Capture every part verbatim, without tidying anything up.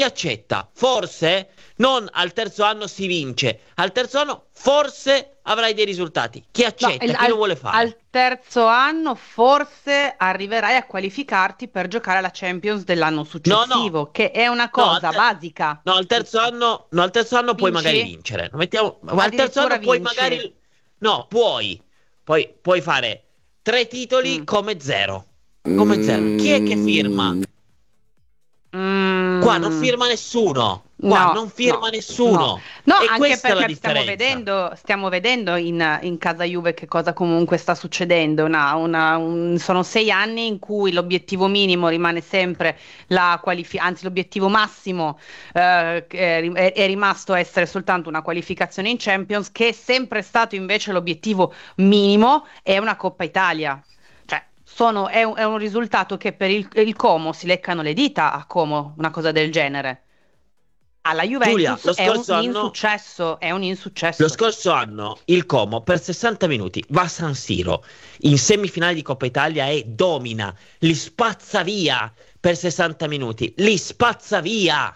accetta? Forse non al terzo anno si vince, al terzo anno forse avrai dei risultati. Chi accetta? No, il- Chi al, lo vuole fare? al terzo anno forse arriverai a qualificarti per giocare alla Champions dell'anno No, no, successivo, che è una no, al, cosa te- basica. no, al terzo anno, no, al terzo anno puoi magari Vinci? vincere. Lo mettiamo- ma al terzo Addirittura anno puoi vinci. magari, no, puoi, puoi, puoi fare tre titoli Mm. come zero, come zero. Chi è che firma? Qua non Mm. firma nessuno, qua No, non firma no, no, nessuno. no, E anche questa è la perché stiamo differenza. vedendo, stiamo vedendo in, in casa Juve che cosa comunque sta succedendo. Una- una- un- sono sei anni in cui l'obiettivo minimo rimane sempre la qualifica, anzi l'obiettivo massimo eh, che è, ri- è- è rimasto essere soltanto una qualificazione in Champions, che è sempre stato invece l'obiettivo minimo, è una Coppa Italia. Cioè, sono- è un, è un risultato che per il, il Como si leccano le dita a Como, una cosa del genere. Alla Giulia, Juventus lo è un scorso anno, insuccesso, è un lo insuccesso. scorso anno il Como per sessanta minuti va a San Siro in semifinale di Coppa Italia e domina, li spazza via per sessanta minuti, li spazza via.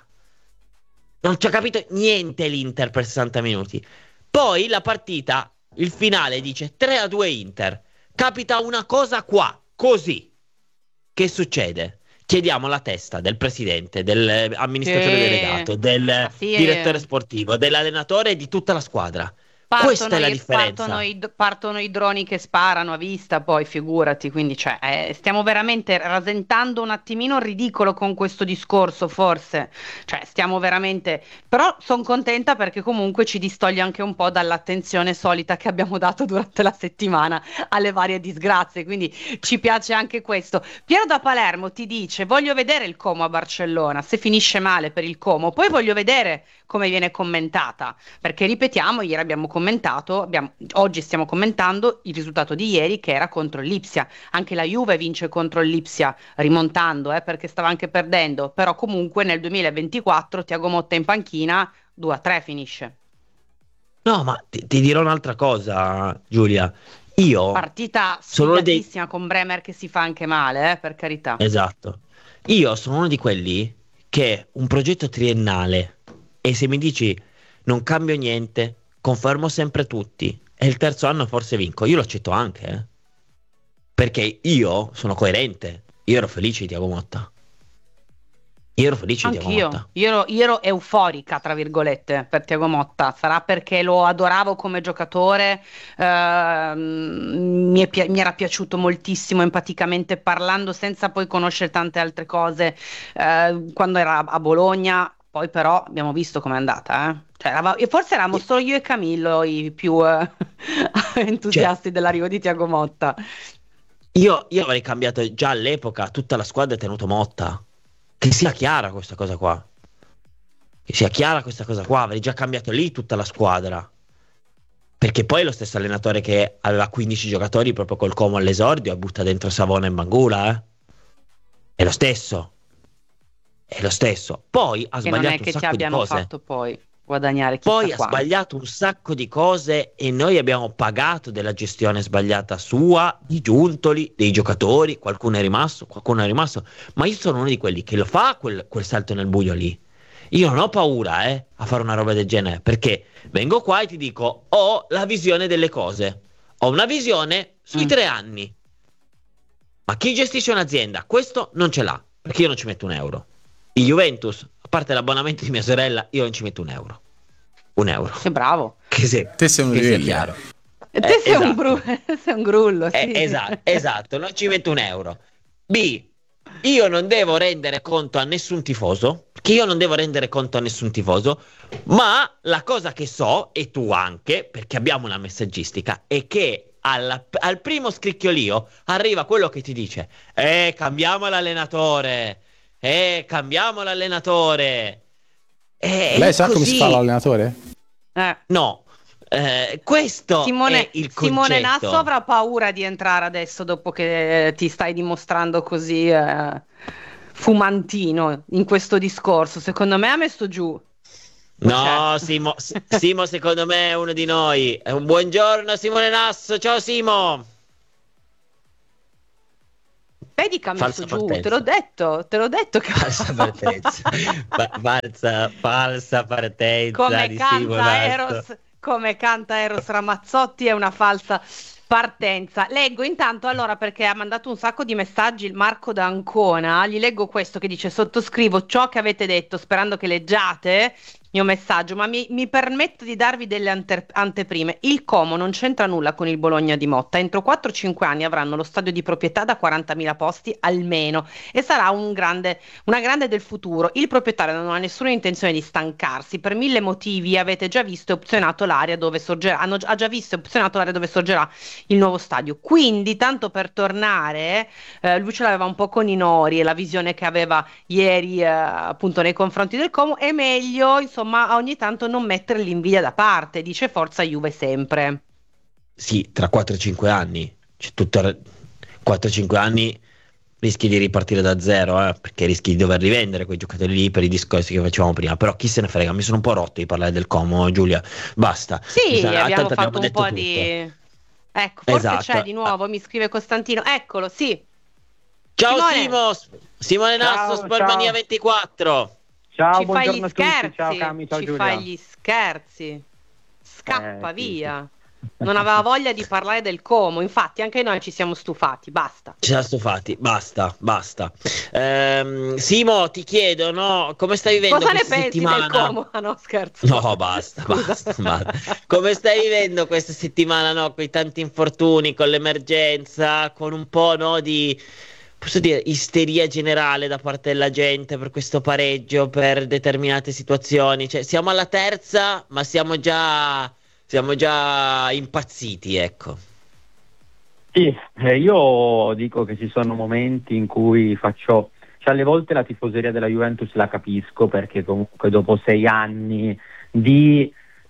Non ci ha capito niente l'Inter per sessanta minuti. Poi la partita, il finale dice tre a due Inter. Capita una cosa qua, così. Che succede? Chiediamo la testa del presidente, dell'amministratore Sì. delegato, del Ma sì, direttore eh, sportivo, dell'allenatore e di tutta la squadra. Questa partono è la i, partono differenza. i- partono i droni che sparano a vista, poi figurati, quindi cioè, eh, stiamo veramente rasentando un attimino il ridicolo con questo discorso, forse. Cioè, stiamo veramente. Però sono contenta perché comunque ci distoglie anche un po' dall'attenzione solita che abbiamo dato durante la settimana alle varie disgrazie, quindi ci piace anche questo. Piero da Palermo ti dice: Voglio vedere il Como a Barcellona, se finisce male per il Como, poi voglio vedere come viene commentata. Perché ripetiamo, ieri abbiamo commentato, abbiamo- oggi stiamo commentando il risultato di ieri che era contro il Lipsia. Anche la Juve vince contro il Lipsia rimontando, eh, perché stava anche perdendo, però comunque nel duemilaventiquattro Thiago Motta in panchina due a tre finisce. No, ma ti, ti dirò un'altra cosa, Giulia. Io Partita sono uno dei... sfigatissima con Bremer che si fa anche male, eh, per carità. Esatto. Io sono uno di quelli che un progetto triennale e se mi dici non cambio niente, confermo sempre tutti e il terzo anno forse vinco, io lo accetto anche, eh. Perché io sono coerente. Io ero felice di Thiago Motta. Io ero felice di Thiago Anch'io, Motta. io ero, io ero euforica, tra virgolette, per Thiago Motta. Sarà perché lo adoravo come giocatore, ehm, mi, è pi- mi era piaciuto moltissimo empaticamente parlando, senza poi conoscere tante altre cose, eh, quando era a Bologna. Poi però abbiamo visto com'è andata, eh. Cioè, erava- e forse eravamo solo io e Camillo i più eh, Cioè, entusiasti dell'arrivo di Thiago Motta. io, io avrei cambiato già all'epoca tutta la squadra e tenuto Motta. Che sia chiara questa cosa qua. Che sia chiara questa cosa qua. Avrei già cambiato lì tutta la squadra. Perché poi è lo stesso allenatore che aveva quindici giocatori proprio col Como all'esordio e butta dentro Savona e Mangula, eh. È lo stesso. È lo stesso. Poi ha Che non è sbagliato un che ci sacco di abbiano cose. fatto poi guadagnare chissà Poi ha quanto. sbagliato un sacco di cose e noi abbiamo pagato della gestione sbagliata sua, di Giuntoli, dei giocatori, qualcuno è rimasto, qualcuno è rimasto, ma io sono uno di quelli che lo fa quel, quel salto nel buio lì. Io non ho paura, eh, a fare una roba del genere, perché vengo qua e ti dico, ho la visione delle cose. Ho una visione sui Mm. tre anni. Ma chi gestisce un'azienda? Questo non ce l'ha, perché io non ci metto un euro. Il Juventus, a parte l'abbonamento di mia sorella, io non ci metto un euro. Un euro. Che bravo. Che, se- Te sei uno che di sia quelli, eh. chiaro. E te Eh, sei un, esatto. gru- sei un grullo, Eh, sì. esatto, esatto, non ci metto un euro. B, io non devo rendere conto a nessun tifoso, perché io non devo rendere conto a nessun tifoso, ma la cosa che so, e tu anche, perché abbiamo una messaggistica, è che alla- al primo scricchiolio arriva quello che ti dice, eh, cambiamo l'allenatore, eh, cambiamo l'allenatore. Eh, Lei è sa come si fa così. l'allenatore? Eh. No, eh, questo Simone, è il Simone concetto. Nasso avrà paura di entrare adesso dopo che eh, ti stai dimostrando così eh, fumantino in questo discorso. Secondo me ha messo giù. No, Cioè, Simo, S- Simo secondo me è uno di noi. Eh, un buongiorno Simone Nasso, ciao Simo. Vedi che ha messo Falsa giù, partenza. te l'ho detto, te l'ho detto che Falsa partenza. Fa- falsa, falsa partenza come di canta Simonato. Eros, come canta Eros Ramazzotti è una falsa partenza. Leggo intanto allora perché ha mandato un sacco di messaggi il Marco da Ancona, gli leggo questo che dice sottoscrivo ciò che avete detto sperando che leggiate il mio messaggio, ma mi, mi permetto di darvi delle ante- anteprime. Il Como non c'entra nulla con il Bologna di Motta, entro quattro cinque anni avranno lo stadio di proprietà da quarantamila posti almeno e sarà un grande, una grande del futuro. Il proprietario non ha nessuna intenzione di stancarsi, per mille motivi avete già visto e opzionato l'area dove sorgerà, hanno, ha già visto e opzionato l'area dove sorgerà il nuovo stadio. Quindi, tanto per tornare, eh, lui ce l'aveva un po' con i Nori e la visione che aveva ieri, eh, appunto, nei confronti del Como. È meglio, insomma, ogni tanto non mettere l'invidia da parte. Dice forza Juve sempre. Sì, tra quattro cinque anni. C'è tutto quattro cinque anni rischi di ripartire da zero, eh, perché rischi di dover rivendere quei giocatori lì per i discorsi che facevamo prima. Però chi se ne frega, mi sono un po' rotto di parlare del Como, Giulia. Basta. Mi Sì, sa- abbiamo tanto abbiamo fatto un detto po' tutto. di... Ecco, forse c'è Esatto. di nuovo, mi scrive Costantino. Eccolo, sì. Ciao Simone, Simo, Simone Nasso, Ciao, Sportmania ciao, ventiquattro. ciao, ci fai gli buongiorno a tutti, ciao scherzi, Cami, ciao ci Giulia. fai gli scherzi. Eh, Scappa sì, sì. via. Non aveva voglia di parlare del Como, infatti anche noi ci siamo stufati, basta. Ci siamo stufati, basta, basta. Ehm, Simo, ti chiedo, no, come stai vivendo Cosa ne questa pensi del settimana? Como? Ah no, scherzo. No, basta, Scusa. basta, basta. Come stai vivendo questa settimana, no? Con i tanti infortuni, con l'emergenza, con un po', no, di, posso dire, isteria generale da parte della gente per questo pareggio, per determinate situazioni. Cioè, siamo alla terza, ma siamo già, siamo già impazziti, ecco. Sì, eh, io dico che ci sono momenti in cui faccio, cioè alle volte la tifoseria della Juventus la capisco perché comunque dopo sei anni di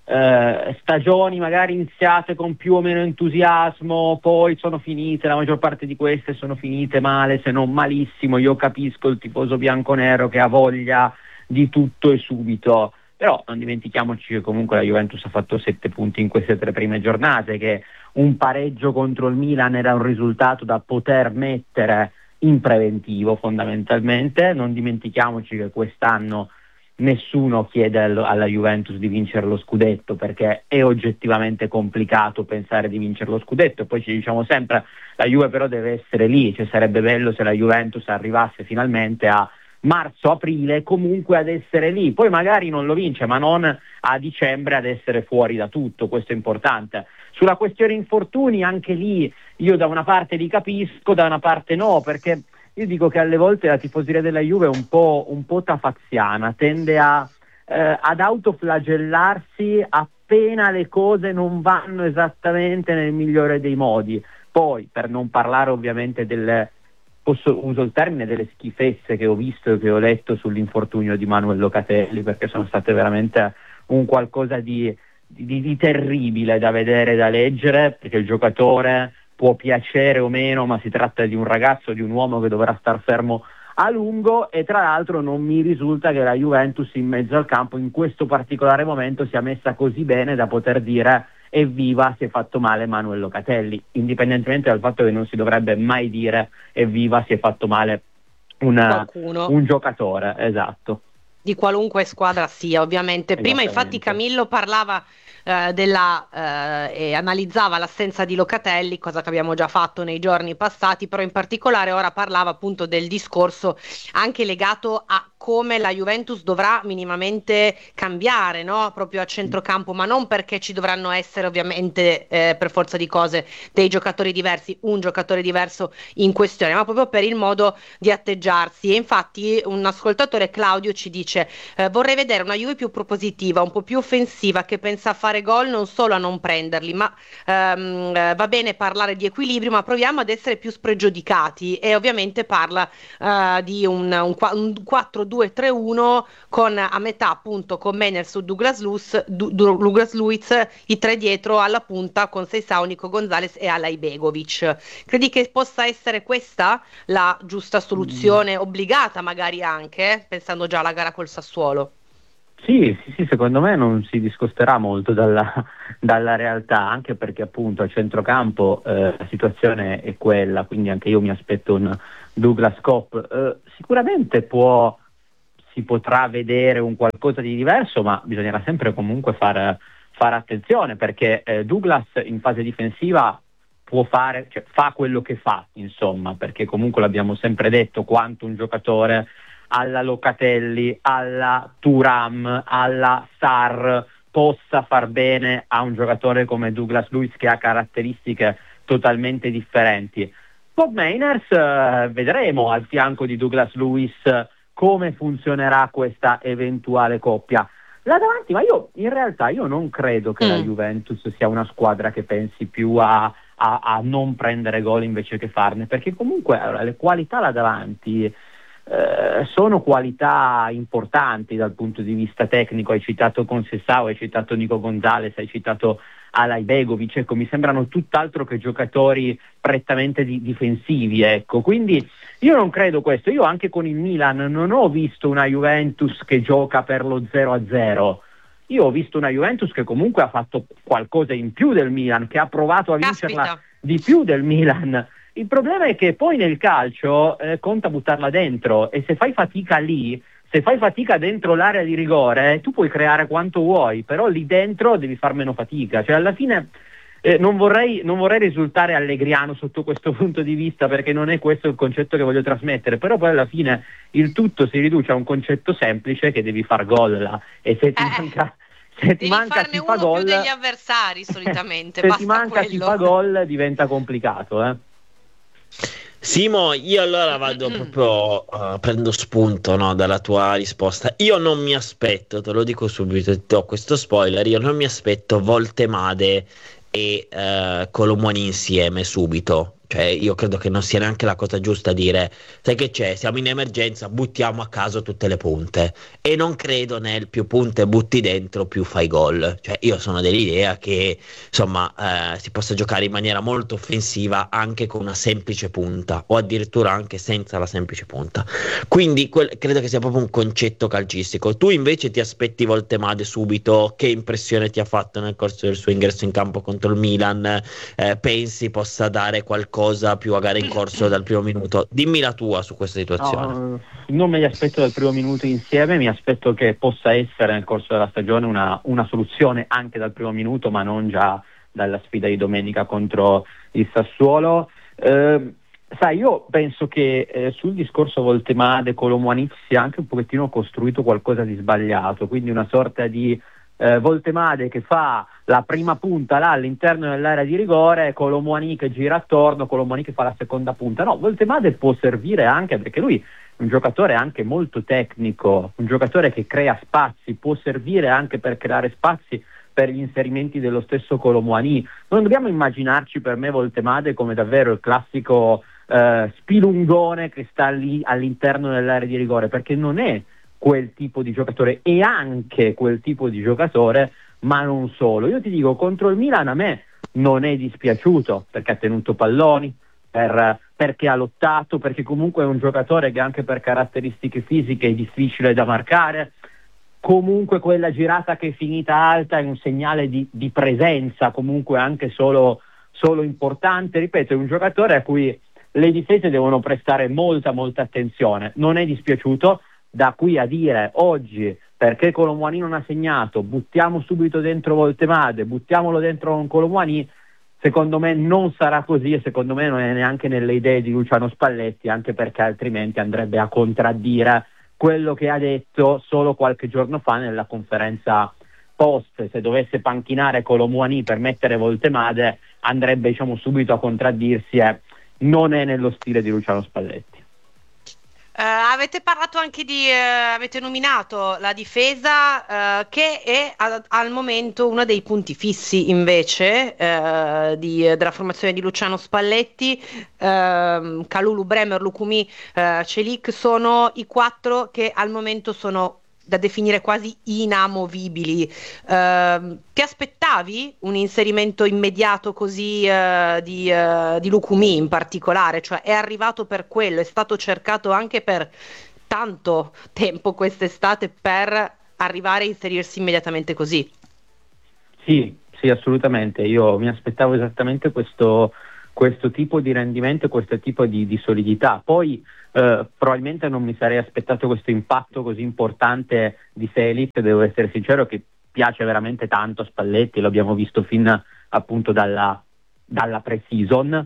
eh, stagioni magari iniziate con più o meno entusiasmo, poi sono finite, la maggior parte di queste sono finite male, se non malissimo. Io capisco il tifoso bianconero che ha voglia di tutto e subito, però non dimentichiamoci che comunque la Juventus ha fatto sette punti in queste tre prime giornate, che un pareggio contro il Milan era un risultato da poter mettere in preventivo fondamentalmente. Non dimentichiamoci che quest'anno nessuno chiede al- alla Juventus di vincere lo scudetto perché è oggettivamente complicato pensare di vincere lo scudetto. Poi ci diciamo sempre la Juve però deve essere lì, cioè sarebbe bello se la Juventus arrivasse finalmente a marzo-aprile comunque ad essere lì, poi magari non lo vince, ma non a dicembre ad essere fuori da tutto. Questo è importante. Sulla questione infortuni, anche lì io da una parte li capisco, da una parte no, perché io dico che alle volte la tifoseria della Juve è un po', un po' tafaziana, tende a, eh, ad autoflagellarsi appena le cose non vanno esattamente nel migliore dei modi. Poi, per non parlare ovviamente del, posso, uso il termine, delle schifezze che ho visto e che ho letto sull'infortunio di Manuel Locatelli, perché sono state veramente un qualcosa di, di, di terribile da vedere, da leggere, perché il giocatore può piacere o meno, ma si tratta di un ragazzo, di un uomo che dovrà star fermo a lungo, e tra l'altro non mi risulta che la Juventus in mezzo al campo in questo particolare momento sia messa così bene da poter dire evviva si è fatto male Manuel Locatelli, indipendentemente dal fatto che non si dovrebbe mai dire evviva si è fatto male una, Qualcuno. un giocatore, esatto. Di qualunque squadra sia, ovviamente. Prima infatti Camillo parlava eh, della eh, e analizzava l'assenza di Locatelli, cosa che abbiamo già fatto nei giorni passati, però in particolare ora parlava appunto del discorso anche legato a come la Juventus dovrà minimamente cambiare, no? Proprio a centrocampo, ma non perché ci dovranno essere ovviamente eh, per forza di cose dei giocatori diversi, un giocatore diverso in questione, ma proprio per il modo di atteggiarsi. E infatti un ascoltatore, Claudio, ci dice eh, vorrei vedere una Juve più propositiva, un po' più offensiva, che pensa a fare gol non solo a non prenderli, ma ehm, eh, va bene parlare di equilibrio, ma proviamo ad essere più spregiudicati. E ovviamente parla eh, di un, un, un quattro due tre uno con a metà appunto con Meners su Douglas Luiz, Du- Du- Douglas Luiz, i tre dietro alla punta con Seisao, Nico Gonzalez e Alai Begovic. Credi che possa essere questa la giusta soluzione, obbligata magari anche, pensando già alla gara col Sassuolo? Sì, sì, sì, secondo me non si discosterà molto dalla, dalla realtà, anche perché appunto a centrocampo eh, la situazione è quella, quindi anche io mi aspetto un Douglas Copp. Eh, sicuramente può, si potrà vedere un qualcosa di diverso, ma bisognerà sempre comunque fare, fare attenzione, perché eh, Douglas in fase difensiva può fare, cioè fa quello che fa, insomma, perché comunque l'abbiamo sempre detto quanto un giocatore alla Locatelli, alla Thuram, alla Sarr possa far bene a un giocatore come Douglas Luiz, che ha caratteristiche totalmente differenti. Bob Mainers, eh, vedremo al fianco di Douglas Luiz eh, come funzionerà questa eventuale coppia. Là davanti, ma io in realtà io non credo che mm. la Juventus sia una squadra che pensi più a, a, a non prendere gol invece che farne, perché comunque allora, le qualità là davanti eh, sono qualità importanti dal punto di vista tecnico. Hai citato Conceição, hai citato Nico Gonzalez, hai citato Alay Begovic, ecco, mi sembrano tutt'altro che giocatori prettamente di, difensivi, ecco, quindi io non credo questo. Io anche con il Milan non ho visto una Juventus che gioca per lo zero a zero, io ho visto una Juventus che comunque ha fatto qualcosa in più del Milan, che ha provato a vincerla Caspita. di più del Milan. Il problema è che poi nel calcio eh, conta buttarla dentro, e se fai fatica lì, se fai fatica dentro l'area di rigore, tu puoi creare quanto vuoi, però lì dentro devi far meno fatica. Cioè alla fine eh, non, vorrei, non vorrei risultare allegriano sotto questo punto di vista, perché non è questo il concetto che voglio trasmettere, però poi alla fine il tutto si riduce a un concetto semplice, che devi far gol là, e se ti Eh, manca, se ti manca chi fa uno gol, più degli avversari solitamente, se basta ti manca quello. chi fa gol diventa complicato, eh. Simo, io allora vado proprio, uh, prendo spunto, no, dalla tua risposta. Io non mi aspetto, te lo dico subito, ti do questo spoiler, io non mi aspetto Voltemade e uh, Colomoni insieme subito. Cioè io credo che non sia neanche la cosa giusta dire, sai che c'è, siamo in emergenza, buttiamo a caso tutte le punte, e non credo nel più punte butti dentro più fai gol. Cioè io sono dell'idea che insomma eh, si possa giocare in maniera molto offensiva anche con una semplice punta, o addirittura anche senza la semplice punta. Quindi quel, credo che sia proprio un concetto calcistico. Tu invece ti aspetti Voltemade subito? Che impressione ti ha fatto nel corso del suo ingresso in campo contro il Milan? Eh, pensi possa dare qualcosa più a gara in corso dal primo minuto? Dimmi la tua su questa situazione. No, non me li aspetto dal primo minuto insieme, mi aspetto che possa essere nel corso della stagione una, una soluzione anche dal primo minuto, ma non già dalla sfida di domenica contro il Sassuolo. Eh, sai, io penso che eh, sul discorso Voltemade, Colomboani sia anche un pochettino costruito qualcosa di sbagliato, quindi una sorta di eh, Voltemade che fa la prima punta là all'interno dell'area di rigore, Colomboani che gira attorno, Colomboani che fa la seconda punta. No, Voltemade può servire anche perché lui è un giocatore anche molto tecnico, un giocatore che crea spazi, può servire anche per creare spazi per gli inserimenti dello stesso Colomboani. Non dobbiamo immaginarci per me Voltemade come davvero il classico eh, spilungone che sta lì all'interno dell'area di rigore, perché non è quel tipo di giocatore, è anche quel tipo di giocatore, ma non solo. Io ti dico, contro il Milan a me non è dispiaciuto, perché ha tenuto palloni, per, perché ha lottato, perché comunque è un giocatore che anche per caratteristiche fisiche è difficile da marcare. Comunque quella girata che è finita alta è un segnale di, di presenza, comunque anche solo, solo importante. Ripeto, è un giocatore a cui le difese devono prestare molta molta attenzione. Non è dispiaciuto. Da qui a dire oggi, perché Colomboani non ha segnato, buttiamo subito dentro Voltemade, buttiamolo dentro un Colomboani, secondo me non sarà così, e secondo me non è neanche nelle idee di Luciano Spalletti, anche perché altrimenti andrebbe a contraddire quello che ha detto solo qualche giorno fa nella conferenza post. Se dovesse panchinare Colomboani per mettere Voltemade, andrebbe diciamo subito a contraddirsi, e non è nello stile di Luciano Spalletti. Uh, avete parlato anche di, uh, avete nominato la difesa, uh, che è a, al momento uno dei punti fissi invece uh, di, della formazione di Luciano Spalletti. uh, Kalulu, Bremer, Lukumi, uh, Celik sono i quattro che al momento sono da definire quasi inamovibili. Uh, ti aspettavi un inserimento immediato così uh, di, uh, di Lukumi in particolare? Cioè è arrivato per quello, è stato cercato anche per tanto tempo quest'estate per arrivare a inserirsi immediatamente così? Sì, sì, assolutamente. Io mi aspettavo esattamente questo, questo tipo di rendimento e questo tipo di, di solidità. Poi eh, probabilmente non mi sarei aspettato questo impatto così importante di Selic, devo essere sincero che piace veramente tanto a Spalletti, lo abbiamo visto fin appunto dalla, dalla pre-season,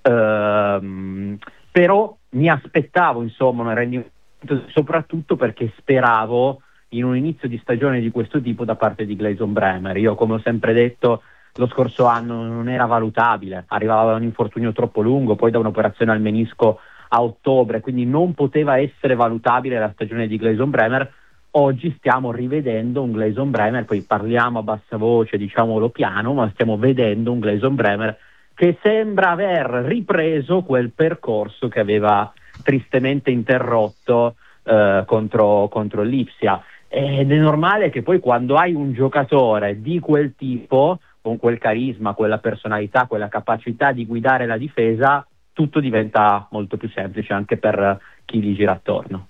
ehm, però mi aspettavo insomma un rendimento, soprattutto perché speravo in un inizio di stagione di questo tipo da parte di Gleison Bremer. Io, come ho sempre detto, lo scorso anno non era valutabile, arrivava da un infortunio troppo lungo, poi da un'operazione al menisco a ottobre, quindi non poteva essere valutabile la stagione di Gleison Bremer. Oggi stiamo rivedendo un Gleison Bremer, poi parliamo a bassa voce, diciamolo piano, ma stiamo vedendo un Gleison Bremer che sembra aver ripreso quel percorso che aveva tristemente interrotto eh, contro, contro l'Ipsia. Ed è normale che poi quando hai un giocatore di quel tipo, con quel carisma, quella personalità, quella capacità di guidare la difesa, tutto diventa molto più semplice anche per chi gli gira attorno.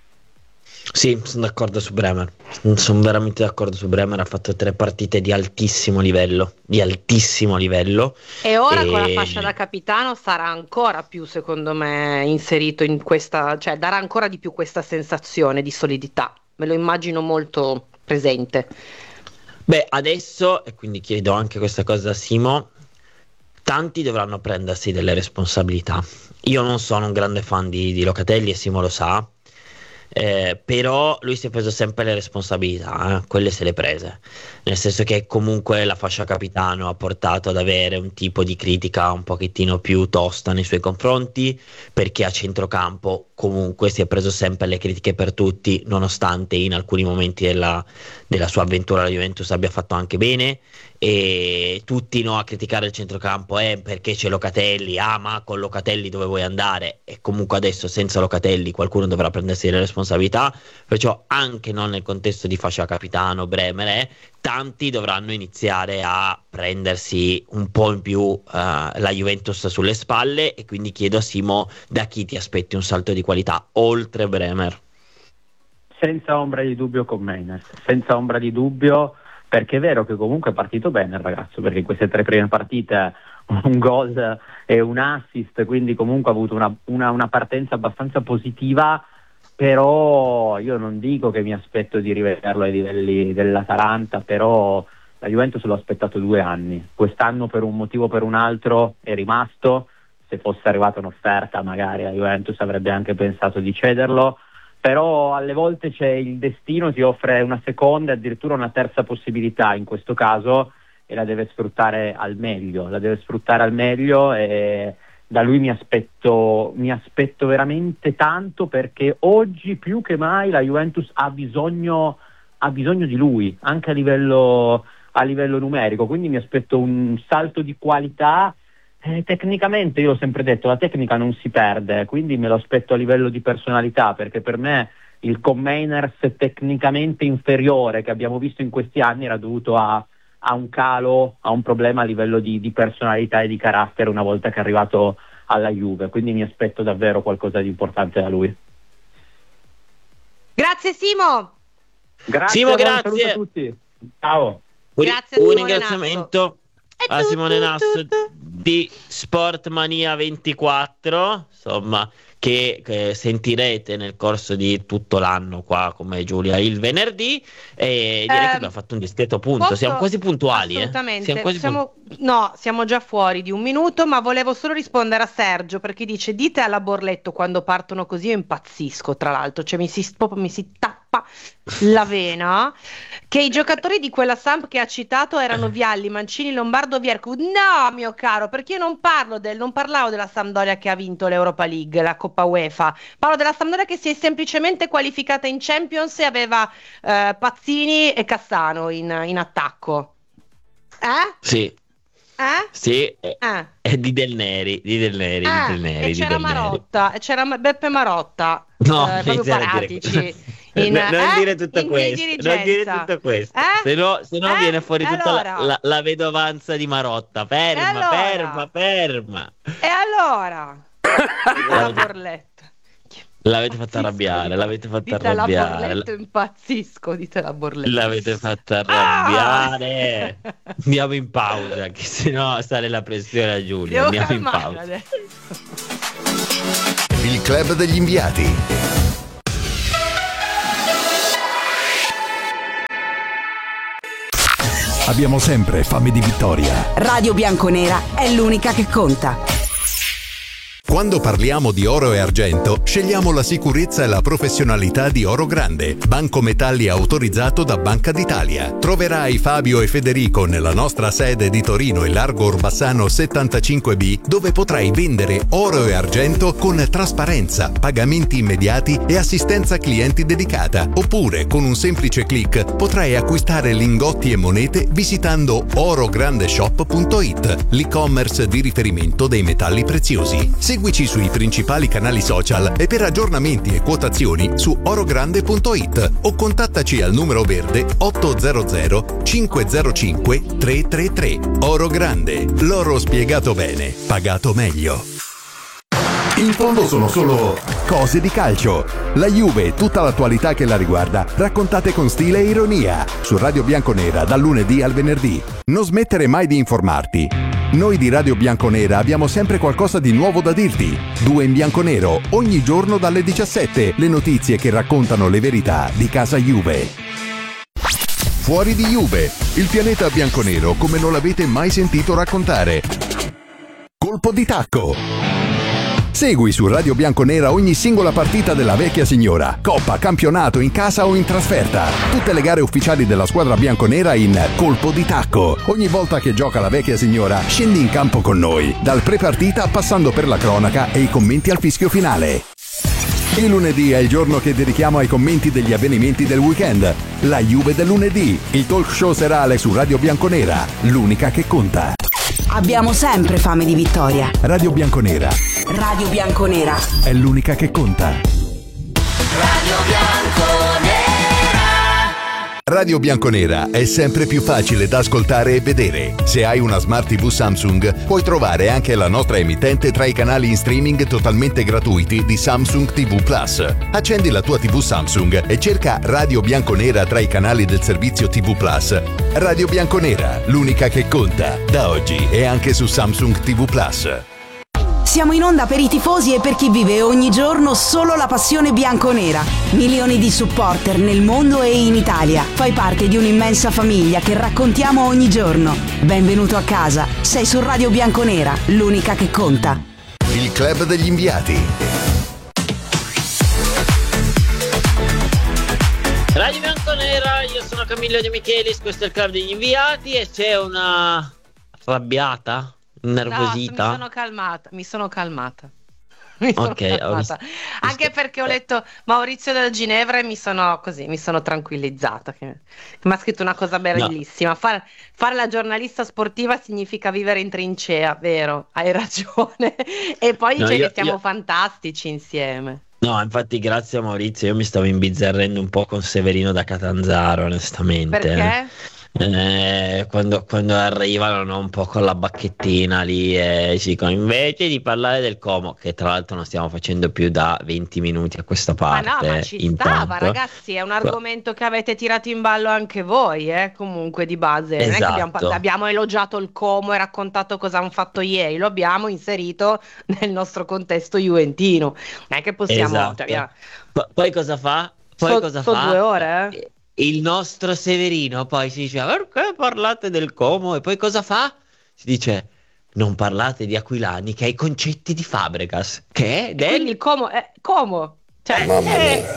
Sì, sono d'accordo su Bremer, sono veramente d'accordo su Bremer, ha fatto tre partite di altissimo livello, di altissimo livello. E ora e... con la fascia da capitano sarà ancora più, secondo me, inserito in questa, cioè darà ancora di più questa sensazione di solidità, me lo immagino molto presente. Beh, adesso, e quindi chiedo anche questa cosa a Simo, tanti dovranno prendersi delle responsabilità. Io non sono un grande fan di, di Locatelli e Simo lo sa, eh, però lui si è preso sempre le responsabilità, eh, quelle se le prese, nel senso che comunque la fascia capitano ha portato ad avere un tipo di critica un pochettino più tosta nei suoi confronti, perché a centrocampo comunque si è preso sempre le critiche per tutti, nonostante in alcuni momenti della, della sua avventura alla Juventus abbia fatto anche bene. E tutti no a criticare il centrocampo eh, perché c'è Locatelli, ah ma con Locatelli dove vuoi andare? E comunque adesso senza Locatelli qualcuno dovrà prendersi le responsabilità, perciò anche non nel contesto di fascia capitano Bremer, eh, tanti dovranno iniziare a prendersi un po' in più uh, la Juventus sulle spalle. E quindi chiedo a Simo, da chi ti aspetti un salto di qualità oltre Bremer? Senza ombra di dubbio con Meines, senza ombra di dubbio, perché è vero che comunque è partito bene il ragazzo, perché in queste tre prime partite un gol e un assist, quindi comunque ha avuto una, una, una partenza abbastanza positiva, però io non dico che mi aspetto di rivederlo ai livelli dell'Atalanta, però la Juventus l'ho aspettato due anni, quest'anno per un motivo o per un altro è rimasto, se fosse arrivata un'offerta magari la Juventus avrebbe anche pensato di cederlo, però alle volte c'è il destino, ti offre una seconda e addirittura una terza possibilità in questo caso e la deve sfruttare al meglio, la deve sfruttare al meglio e da lui mi aspetto, mi aspetto veramente tanto, perché oggi più che mai la Juventus ha bisogno, ha bisogno di lui, anche a livello, a livello numerico, quindi mi aspetto un salto di qualità. Eh, tecnicamente io ho sempre detto la tecnica non si perde, quindi me lo aspetto a livello di personalità, perché per me il Koemeiners tecnicamente inferiore che abbiamo visto in questi anni era dovuto a, a un calo, a un problema a livello di, di personalità e di carattere una volta che è arrivato alla Juve, quindi mi aspetto davvero qualcosa di importante da lui. Grazie Simo. Grazie, Simo, a voi, grazie. saluto a tutti. Ciao. Grazie a Un Simone ringraziamento Nasso. a tu, Simone tu, Nasso tu, tu. di Sportmania ventiquattro, insomma, che, che sentirete nel corso di tutto l'anno qua come Giulia il venerdì, e direi Eh, che abbiamo fatto un discreto punto, posso- siamo quasi puntuali, eh? Assolutamente. Siamo quasi Siamo- no, siamo già fuori di un minuto, ma volevo solo rispondere a Sergio perché dice: dite alla Borletto quando partono così, io impazzisco, tra l'altro, cioè mi si, proprio mi si tappa la vena, che i giocatori di quella Samp che ha citato erano Vialli, Mancini, Lombardo, Viercu. No, mio caro, perché io non parlo del, non parlavo della Sampdoria che ha vinto l'Europa League, la Coppa UEFA, parlo della Sampdoria che si è semplicemente qualificata in Champions e aveva eh, Pazzini e Cassano in, in attacco. Eh? Sì, Eh? sì, è, Eh. è di Del Neri, di Del Neri, di Eh, Del Neri, e di c'era Del Neri. Marotta, e c'era Ma- Beppe Marotta, No, eh, proprio iniziare a dire paratici. questo. In, No, non eh, dire tutto in questo, non dire dirigenza. tutto questo, Eh? se no, se no Eh? viene fuori E tutta la- allora? la, la vedovanza di Marotta. Ferma, E allora? ferma, ferma. E allora? La Borletta. L'avete fatta arrabbiare, l'avete fatta dite alla arrabbiare. Borletto, impazzisco, dite la Borletto. L'avete fatta arrabbiare. Ah! Andiamo in pausa, che sennò sale la pressione a Giulia. Devo Andiamo in pausa. adesso. Il club degli inviati. Abbiamo sempre fame di vittoria. Radio Bianconera è l'unica che conta. Quando parliamo di oro e argento, scegliamo la sicurezza e la professionalità di Oro Grande, banco metalli autorizzato da Banca d'Italia. Troverai Fabio e Federico nella nostra sede di Torino e Largo Orbassano settantacinque B, dove potrai vendere oro e argento con trasparenza, pagamenti immediati e assistenza clienti dedicata. Oppure, con un semplice click, potrai acquistare lingotti e monete visitando orograndeshop punto it, l'e-commerce di riferimento dei metalli preziosi. Seguici sui principali canali social e per aggiornamenti e quotazioni su orogrande punto it o contattaci al numero verde otto zero zero cinque zero cinque tre tre tre. Oro Grande, l'oro spiegato bene, pagato meglio. In fondo sono solo cose di calcio. La Juve e tutta l'attualità che la riguarda, raccontate con stile e ironia, su Radio Bianconera dal lunedì al venerdì. Non smettere mai di informarti. Noi di Radio Bianconera abbiamo sempre qualcosa di nuovo da dirti. Due in bianconero, ogni giorno dalle diciassette, le notizie che raccontano le verità di casa Juve. Fuori di Juve, il pianeta bianconero come non l'avete mai sentito raccontare. Colpo di tacco. Segui su Radio Bianconera ogni singola partita della vecchia signora, coppa, campionato, in casa o in trasferta. Tutte le gare ufficiali della squadra bianconera in Colpo di Tacco. Ogni volta che gioca la vecchia signora, scendi in campo con noi, dal pre-partita passando per la cronaca e i commenti al fischio finale. Il lunedì è il giorno che dedichiamo ai commenti degli avvenimenti del weekend. La Juve del lunedì, il talk show serale su Radio Bianconera, l'unica che conta. Abbiamo sempre fame di vittoria. Radio Bianconera. Radio Bianconera è l'unica che conta. Radio Bianconera. Radio Bianconera è sempre più facile da ascoltare e vedere. Se hai una Smart tivù Samsung, puoi trovare anche la nostra emittente tra i canali in streaming totalmente gratuiti di Samsung tivù Plus. Accendi la tua tivù Samsung e cerca Radio Bianconera tra i canali del servizio tivù Plus. Radio Bianconera, l'unica che conta, da oggi e anche su Samsung tivù Plus. Siamo in onda per i tifosi e per chi vive ogni giorno solo la passione bianconera. Milioni di supporter nel mondo e in Italia. Fai parte di un'immensa famiglia che raccontiamo ogni giorno. Benvenuto a casa. Sei su Radio Bianconera, l'unica che conta. Il club degli inviati. Radio Bianconera, io sono Camillo De Michelis, questo è il club degli inviati e c'è una arrabbiata, nervosita. No, mi sono calmata, mi sono calmata. Mi sono Ok, ho calmata. visto- Anche visto- perché ho letto Maurizio da Ginevra e mi sono così, mi sono tranquillizzata. Che, che mi ha scritto una cosa bellissima. Far- fare la giornalista sportiva significa vivere in trincea, vero? Hai ragione. E poi No, dice io- che siamo io- fantastici insieme. No, infatti grazie a Maurizio, io mi stavo imbizzarrendo un po' con Severino da Catanzaro, onestamente. Perché? Eh, quando, quando arrivano, no, un po' con la bacchettina lì e ci dicono invece di parlare del Como, che tra l'altro non stiamo facendo più da venti minuti a questa Ma parte. no, ma ci intanto. stava, ragazzi, è un argomento che avete tirato in ballo anche voi, eh, comunque di base. Non è che abbiamo, Esatto. abbiamo elogiato il Como e raccontato cosa hanno fatto ieri, lo abbiamo inserito nel nostro contesto juventino. Non è che possiamo... Esatto. cioè, via- P- poi cosa fa? Poi So- cosa so fa? due ore, eh? Il nostro Severino poi si dice perché parlate del Como? E poi cosa fa? Si dice non parlate di Aquilani che ha i concetti di Fabregas, che è del... Quindi il Como... Eh, Como! Cioè, Eh, eh, eh,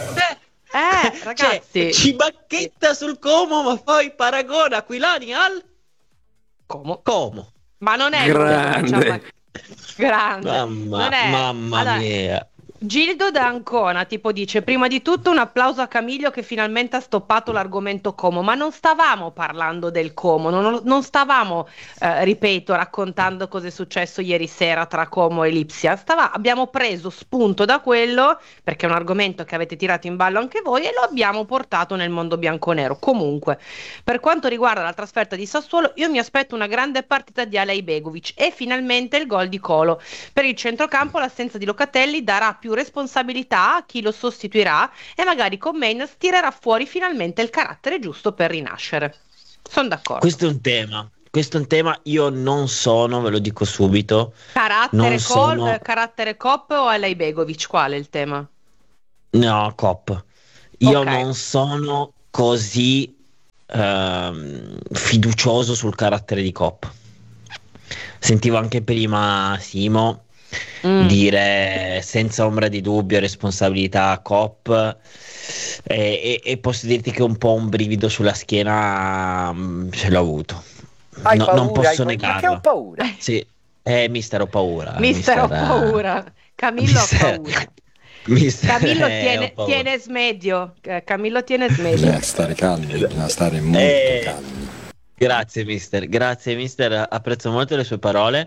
eh, ragazzi... cioè, ci bacchetta sul Como, ma poi paragona Aquilani al Como. Como. Ma non è... Grande. Grande. Mamma, Non è- mamma Allora, mia. Gildo da Ancona tipo dice prima di tutto un applauso a Camillo che finalmente ha stoppato l'argomento Como, ma non stavamo parlando del Como, non, non stavamo eh, ripeto raccontando cosa è successo ieri sera tra Como e Lipsia. Stava, abbiamo preso spunto da quello perché è un argomento che avete tirato in ballo anche voi e lo abbiamo portato nel mondo bianconero. Comunque, per quanto riguarda la trasferta di Sassuolo, io mi aspetto una grande partita di Alej Begovic e finalmente il gol di Colo. Per il centrocampo l'assenza di Locatelli darà più più responsabilità a chi lo sostituirà e magari con Mainz tirerà fuori finalmente il carattere giusto per rinascere. Sono d'accordo. Questo è un tema. Questo è un tema, io non sono, ve lo dico subito. Carattere, non col, sono... eh, carattere Kop o Alaibegovic? Qual è il tema? No, Kop. Io Ok. non sono così ehm, fiducioso sul carattere di Kop. Sentivo anche prima Simo Mm. dire senza ombra di dubbio responsabilità Kop, e, e- e posso dirti che un po' un brivido sulla schiena mm, ce l'ho avuto. Hai No- paura, non hai posso paura? Ma che ho negarlo. paura? Sì, eh, mister ho paura. Mister, ho eh, paura. Camillo ha mister- paura. mister, Camillo eh, ho tiene, paura. tiene smedio. Eh, Camillo tiene smedio. Bisogna stare calmi, bisogna stare molto Eh, calmi. Grazie mister, grazie mister, apprezzo molto le sue parole,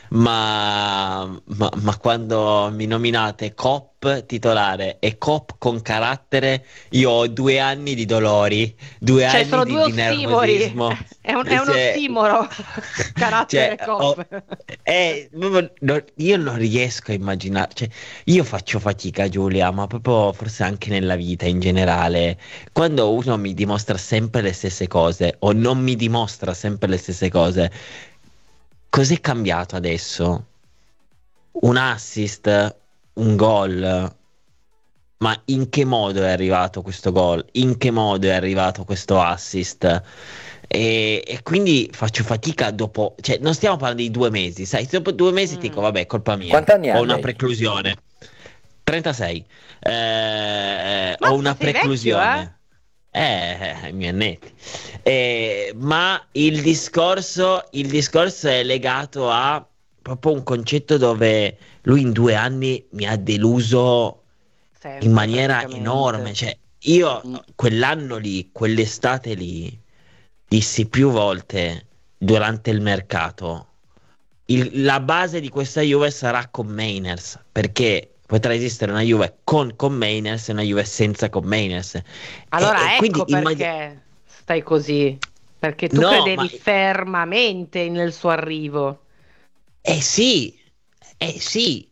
ma, ma, ma quando mi nominate Kop titolare e Kop con carattere, io ho due anni di dolori, due Cioè, anni sono di, due di ossimori. nervosismo. È un, è un Cioè, ossimoro. Carattere cioè, Kop. ho- eh, proprio no- io non riesco a immaginare, cioè, io faccio fatica, Giulia, ma proprio forse anche nella vita in generale, quando uno mi dimostra sempre le stesse cose o non mi dimostra sempre le stesse cose, cos'è cambiato adesso? Un assist, un gol, ma in che modo è arrivato questo gol? In che modo è arrivato questo assist? E, e quindi faccio fatica dopo, cioè non stiamo parlando di due mesi, sai, dopo due mesi Mm. ti dico vabbè, colpa mia, Quanti anni ha ho una lei? preclusione. trentasei. Eh, Mazza, ho una sei vecchio, preclusione. Eh, i miei annetti. Eh, ma il discorso, il discorso è legato a proprio un concetto dove lui in due anni mi ha deluso Sempre, in maniera praticamente. enorme. Cioè, io Mm. quell'anno lì, quell'estate lì, dissi più volte durante il mercato, il- la base di questa Juve sarà con Mainers, perché potrà esistere una Juve con con Mainers e una Juve senza con Mainers. Allora E- e ecco quindi perché immagini- stai così. Perché tu No, credevi ma- fermamente nel suo arrivo. Eh sì, eh sì,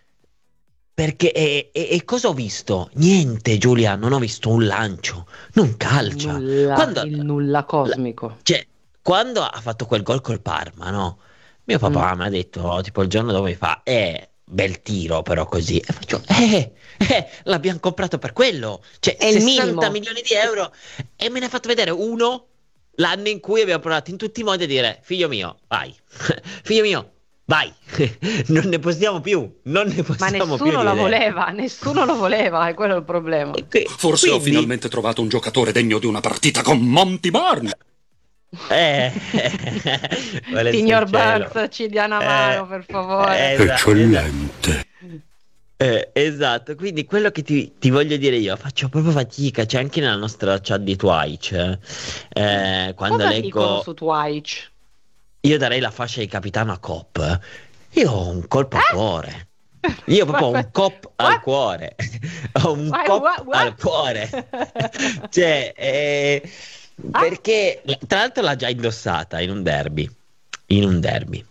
perché e, e- e cosa ho visto? Niente, Giulia, non ho visto un lancio, non calcia. Nulla, Quando, il nulla cosmico. cioè, quando ha fatto quel gol col Parma, no? Mio papà mi ha detto, oh, tipo il giorno dopo mi fa, eh, bel tiro però così. E faccio, eh, eh, l'abbiamo comprato per quello. Cioè, È il sessanta minimo. milioni di euro. E me ne ha fatto vedere uno l'anno in cui abbiamo provato in tutti i modi a dire, figlio mio, vai. Figlio mio, vai. Non ne possiamo più. Non ne Ma possiamo più nessuno di lo vedere. voleva, nessuno lo voleva, è quello il problema. E qui- Forse ho quindi- finalmente trovato un giocatore degno di una partita con Monty Burn. Eh, vuole Signor il cielo. Burns, ci dia una mano, Eh, per favore. eh, esatto, esatto. Eccellente. Eh, esatto, quindi quello che ti, ti voglio dire io, faccio proprio fatica, c'è anche nella nostra chat di Twitch, eh, quando Cosa dicono leggo, su Twitch? io darei la fascia di capitano a Cop, io ho un colpo al Eh? cuore, io proprio ho un cop al What? cuore, ho un What, cop what, what? al cuore, cioè, eh, Ah? perché tra l'altro l'ha già indossata in un derby, in un derby.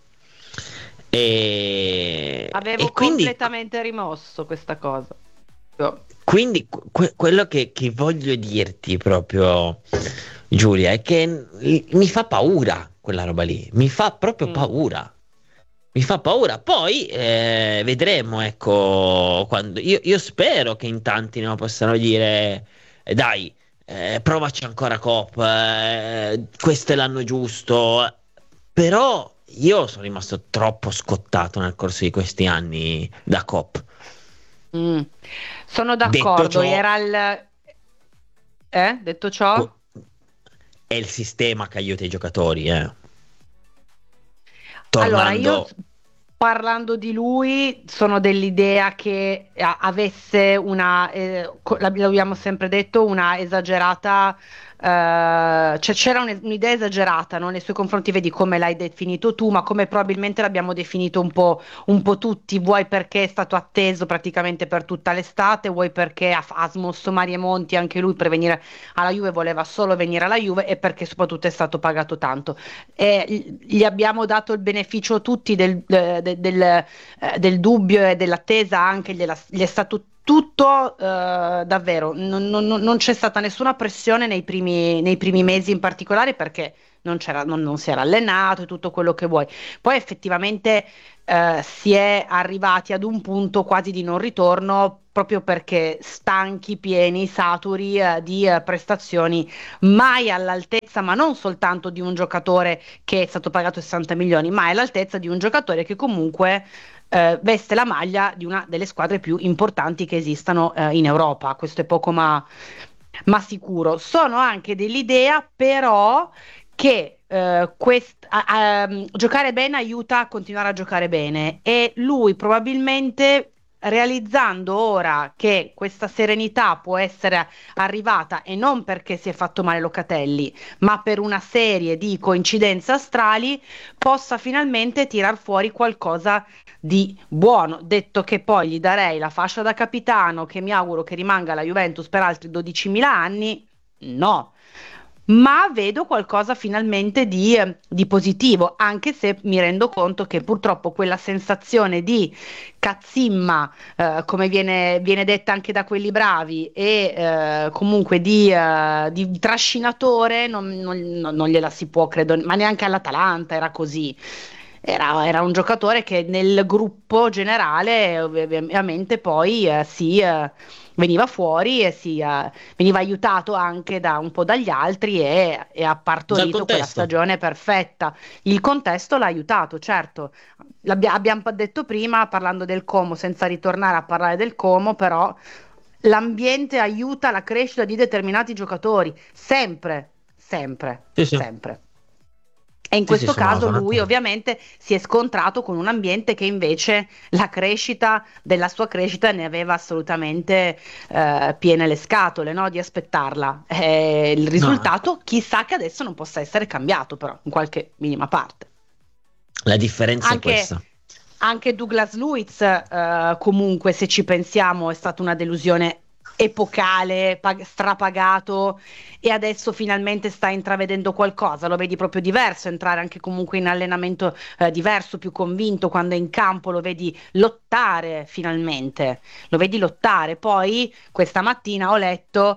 E, Avevo e quindi completamente rimosso questa cosa. Io- Quindi que- quello che, che voglio dirti proprio, Giulia, è che m- mi fa paura quella roba lì, mi fa proprio Mm. paura. Mi fa paura. Poi eh, vedremo, ecco, quando io, io spero che in tanti no, possano dire, eh, dai, eh, provaci ancora Cop, eh, questo è l'anno giusto. Però io sono rimasto troppo scottato nel corso di questi anni da Cop. Mm. Sono Detto d'accordo, ciò- era il... Eh? Detto ciò? È il sistema che aiuta i giocatori, eh. Allora, io Tornando, parlando di lui sono dell'idea che eh, avesse una, eh, co- l'ab- l'abbiamo sempre detto, una esagerata Uh, cioè c'era un, un'idea esagerata, no? Nei suoi confronti, vedi come l'hai definito tu, ma come probabilmente l'abbiamo definito un po', un po' tutti, vuoi perché è stato atteso praticamente per tutta l'estate, vuoi perché ha, ha smosso mari e monti anche lui per venire alla Juve, voleva solo venire alla Juve, e perché soprattutto è stato pagato tanto. E gli abbiamo dato il beneficio tutti del, del, del, del, eh, del dubbio e dell'attesa, anche gliela, gli è stato tutto eh, davvero, non, non- non c'è stata nessuna pressione nei primi, nei primi mesi in particolare, perché non c'era, non, non si era allenato e tutto quello che vuoi. Poi effettivamente eh, si è arrivati ad un punto quasi di non ritorno, proprio perché stanchi, pieni, saturi eh, di eh, prestazioni mai all'altezza, ma non soltanto di un giocatore che è stato pagato sessanta milioni, ma è all'altezza di un giocatore che comunque eh, veste la maglia di una delle squadre più importanti che esistano eh, in Europa. Questo è poco ma, ma sicuro. Sono anche dell'idea, però, che eh, quest- a- a- giocare bene aiuta a continuare a giocare bene, e lui probabilmente, realizzando ora che questa serenità può essere arrivata, e non perché si è fatto male Locatelli, ma per una serie di coincidenze astrali, possa finalmente tirar fuori qualcosa di buono. Detto che poi gli darei la fascia da capitano, che mi auguro che rimanga alla Juventus per altri dodicimila anni, no. Ma vedo qualcosa finalmente di, eh, di positivo, anche se mi rendo conto che purtroppo quella sensazione di cazzimma, eh, come viene, viene detta anche da quelli bravi, e eh, comunque di, eh, di trascinatore, non, non- non- non gliela si può, credo, ma neanche all'Atalanta era così. Era, era un giocatore che nel gruppo generale ov- ovviamente poi eh, si, eh, veniva fuori e si, eh, veniva aiutato anche da un po' dagli altri, e, e ha Dal partorito quella contesto. stagione perfetta. Il contesto l'ha aiutato, certo. L'abbia- abbiamo detto prima, parlando del Como, senza ritornare a parlare del Como, però l'ambiente aiuta la crescita di determinati giocatori, sempre, sempre, Sì, sì. sempre. E in Sì, sì, questo sono, caso sono lui d'accordo. ovviamente si è scontrato con un ambiente che invece la crescita della sua crescita ne aveva assolutamente eh, piene le scatole, no? Di aspettarla. E il No, risultato, chissà che adesso non possa essere cambiato, però, in qualche minima parte. la differenza è Anche, questa. anche Douglas Luiz, eh, comunque, se ci pensiamo, è stata una delusione epocale, pag- strapagato, e adesso finalmente sta intravedendo qualcosa. Lo vedi proprio diverso, entrare anche comunque in allenamento eh, diverso, più convinto, quando è in campo lo vedi lottare finalmente, lo vedi lottare. Poi questa mattina ho letto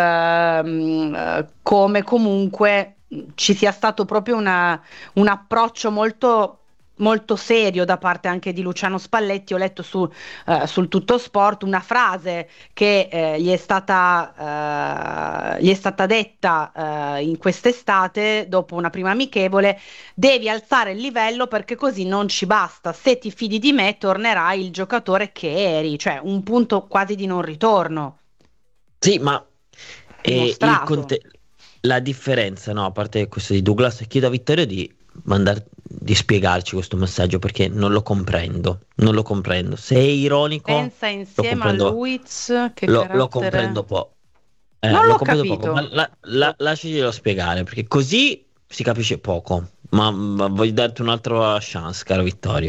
ehm, eh, come comunque mh, ci sia stato proprio una- un approccio molto molto serio da parte anche di Luciano Spalletti. Ho letto su, eh, sul Tutto Sport una frase che eh, gli è stata, eh, gli è stata detta eh, in quest'estate dopo una prima amichevole: devi alzare il livello perché così non ci basta, se ti fidi di me tornerai il giocatore che eri, cioè un punto quasi di non ritorno Sì, ma eh, il dimostrato. conte- la differenza, no, a parte questo di Douglas, chiedo a Vittorio di mandar- di spiegarci questo messaggio, perché non lo comprendo, non lo comprendo. Se è ironico, Pensa lo insieme a comprendo, Luiz che lo, lo carattere... comprendo po'. Eh, Non lo l'ho comprendo poco, ma capito. la, la, lasciaglielo spiegare, perché così si capisce poco. Ma, ma voglio darti un'altra chance, caro Vittorio.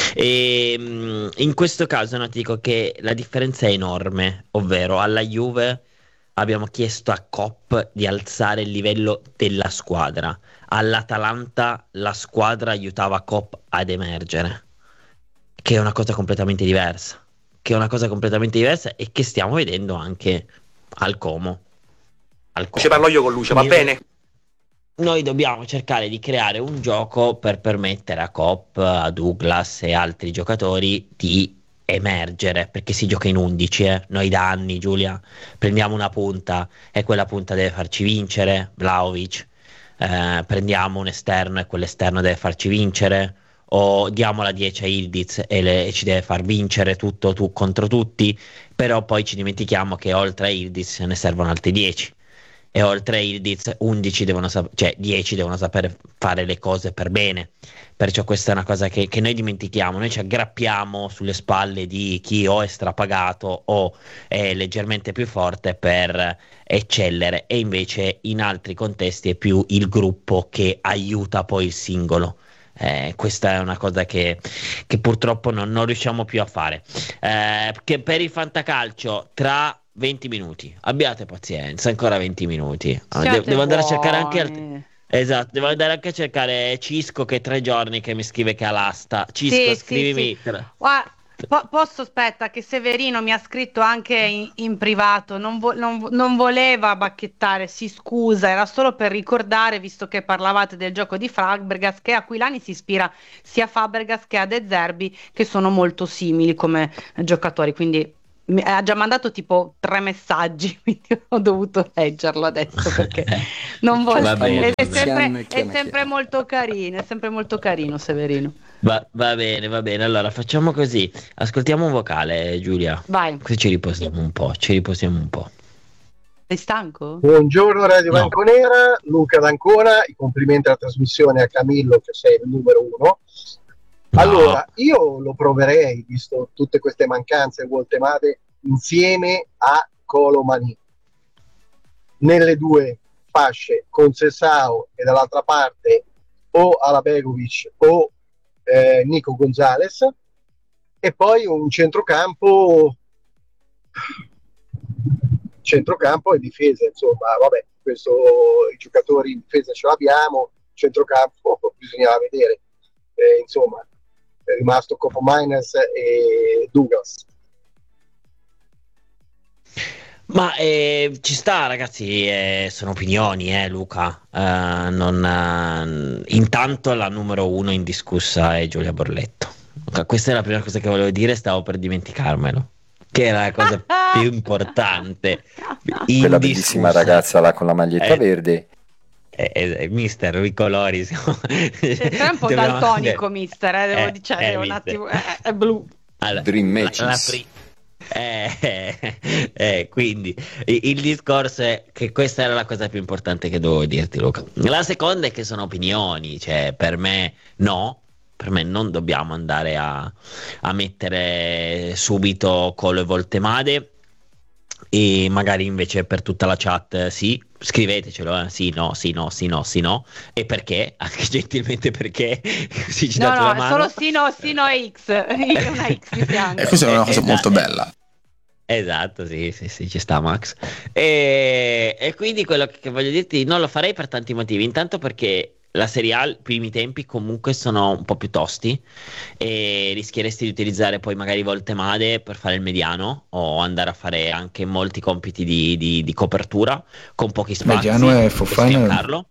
E, mh, in questo caso, no, ti dico che la differenza è enorme, ovvero alla Juve abbiamo chiesto a Kopp di alzare il livello della squadra. All'Atalanta la squadra aiutava Kopp ad emergere, che è una cosa completamente diversa, che è una cosa completamente diversa e che stiamo vedendo anche al Como. Al Ci Como. parlo io con Lucio, va Quindi bene? noi dobbiamo cercare di creare un gioco per permettere a Kopp, a Douglas e altri giocatori di emergere, perché si gioca in undici, eh. Noi da anni, Giulia, prendiamo una punta e quella punta deve farci vincere, Vlahovic. Eh, prendiamo un esterno e quell'esterno deve farci vincere, o diamo la dieci a Ildiz e, le- e ci deve far vincere tutto tu contro tutti, però poi ci dimentichiamo che oltre a Ildiz ne servono altri dieci. e oltre a Ildiz undici devono sap- cioè dieci devono sapere fare le cose per bene. Perciò questa è una cosa che, che noi dimentichiamo, noi ci aggrappiamo sulle spalle di chi o è strapagato o è leggermente più forte per eccellere, e invece in altri contesti è più il gruppo che aiuta poi il singolo. Eh, questa è una cosa che, che purtroppo non, non riusciamo più a fare. Eh, che per il fantacalcio tra venti minuti, abbiate pazienza, ancora venti minuti. Siate De- devo andare a cercare buoni. anche altri. Esatto, devo andare anche a cercare Cisco, che è tre giorni che mi scrive che ha l'asta. Cisco, Sì, sì, scrivimi. sì. Guarda, po- posso, aspetta, che Severino mi ha scritto anche in, in privato, non, vo- non vo- non voleva bacchettare, si scusa, era solo per ricordare, visto che parlavate del gioco di Fabregas, che Aquilani si ispira sia a Fabregas che a De Zerbi, che sono molto simili come giocatori, quindi mi ha già mandato tipo tre messaggi, quindi ho dovuto leggerlo adesso perché non voglio. Va bene, È, è va bene. sempre, è Chiama, sempre chiama. molto carino, è sempre molto carino Severino. Va, va bene, va bene. Allora facciamo così. Ascoltiamo un vocale, Giulia. Vai, Così ci riposiamo un po'. Ci riposiamo un po'. sei stanco? Buongiorno Radio No. Bianconera, Luca d'Ancona, i complimenti alla trasmissione a Camillo che sei il numero uno. No. Allora, io lo proverei, visto tutte queste mancanze voltemate, insieme a Colomani. Nelle due fasce, con Sessao e dall'altra parte o Alabegovic o eh, Nico Gonzalez, e poi un centrocampo centrocampo e difesa, insomma, vabbè, questo i giocatori in difesa ce l'abbiamo, centrocampo bisognava vedere, eh, insomma, è rimasto Copo Miners e Douglas. Ma eh, ci sta, ragazzi, eh, sono opinioni, eh, Luca. Eh, non, eh, intanto la numero uno indiscussa è Giulia Borletto. Luca, questa è la prima cosa che volevo dire, stavo per dimenticarmelo, che era la cosa più importante. Quella bellissima ragazza là con la maglietta Eh, verde. Eh, eh, mister, i colori siamo... Sei un po' Dobbiamo- daltonico, mister, eh, devo Eh, dire, eh, un mister. attimo, eh, è blu. Allora, Dream la- Matches. la pri- eh, eh, eh, quindi il, il discorso è che questa era la cosa più importante che dovevo dirti, Luca. La seconda è che sono opinioni, cioè per me no, per me non dobbiamo andare a, a mettere subito Colo e Voltemade, e magari invece per tutta la chat eh, sì, scrivetecelo, eh, sì, no, sì, no, sì, no, sì, no, e perché, anche gentilmente perché, così ci No, date no, la è mano. solo sì, no, sì, no, X. Io una X di fianco. E questa è una cosa Esatto. molto bella. Esatto, sì, sì, sì, ci sta Max. E, e quindi quello che voglio dirti, non lo farei per tanti motivi. Intanto perché la Serie A, i primi tempi comunque sono un po' più tosti e rischieresti di utilizzare poi magari Voltemade per fare il mediano o andare a fare anche molti compiti di, di- di copertura con pochi spazi Mediano è e Fofana. sfiancarlo.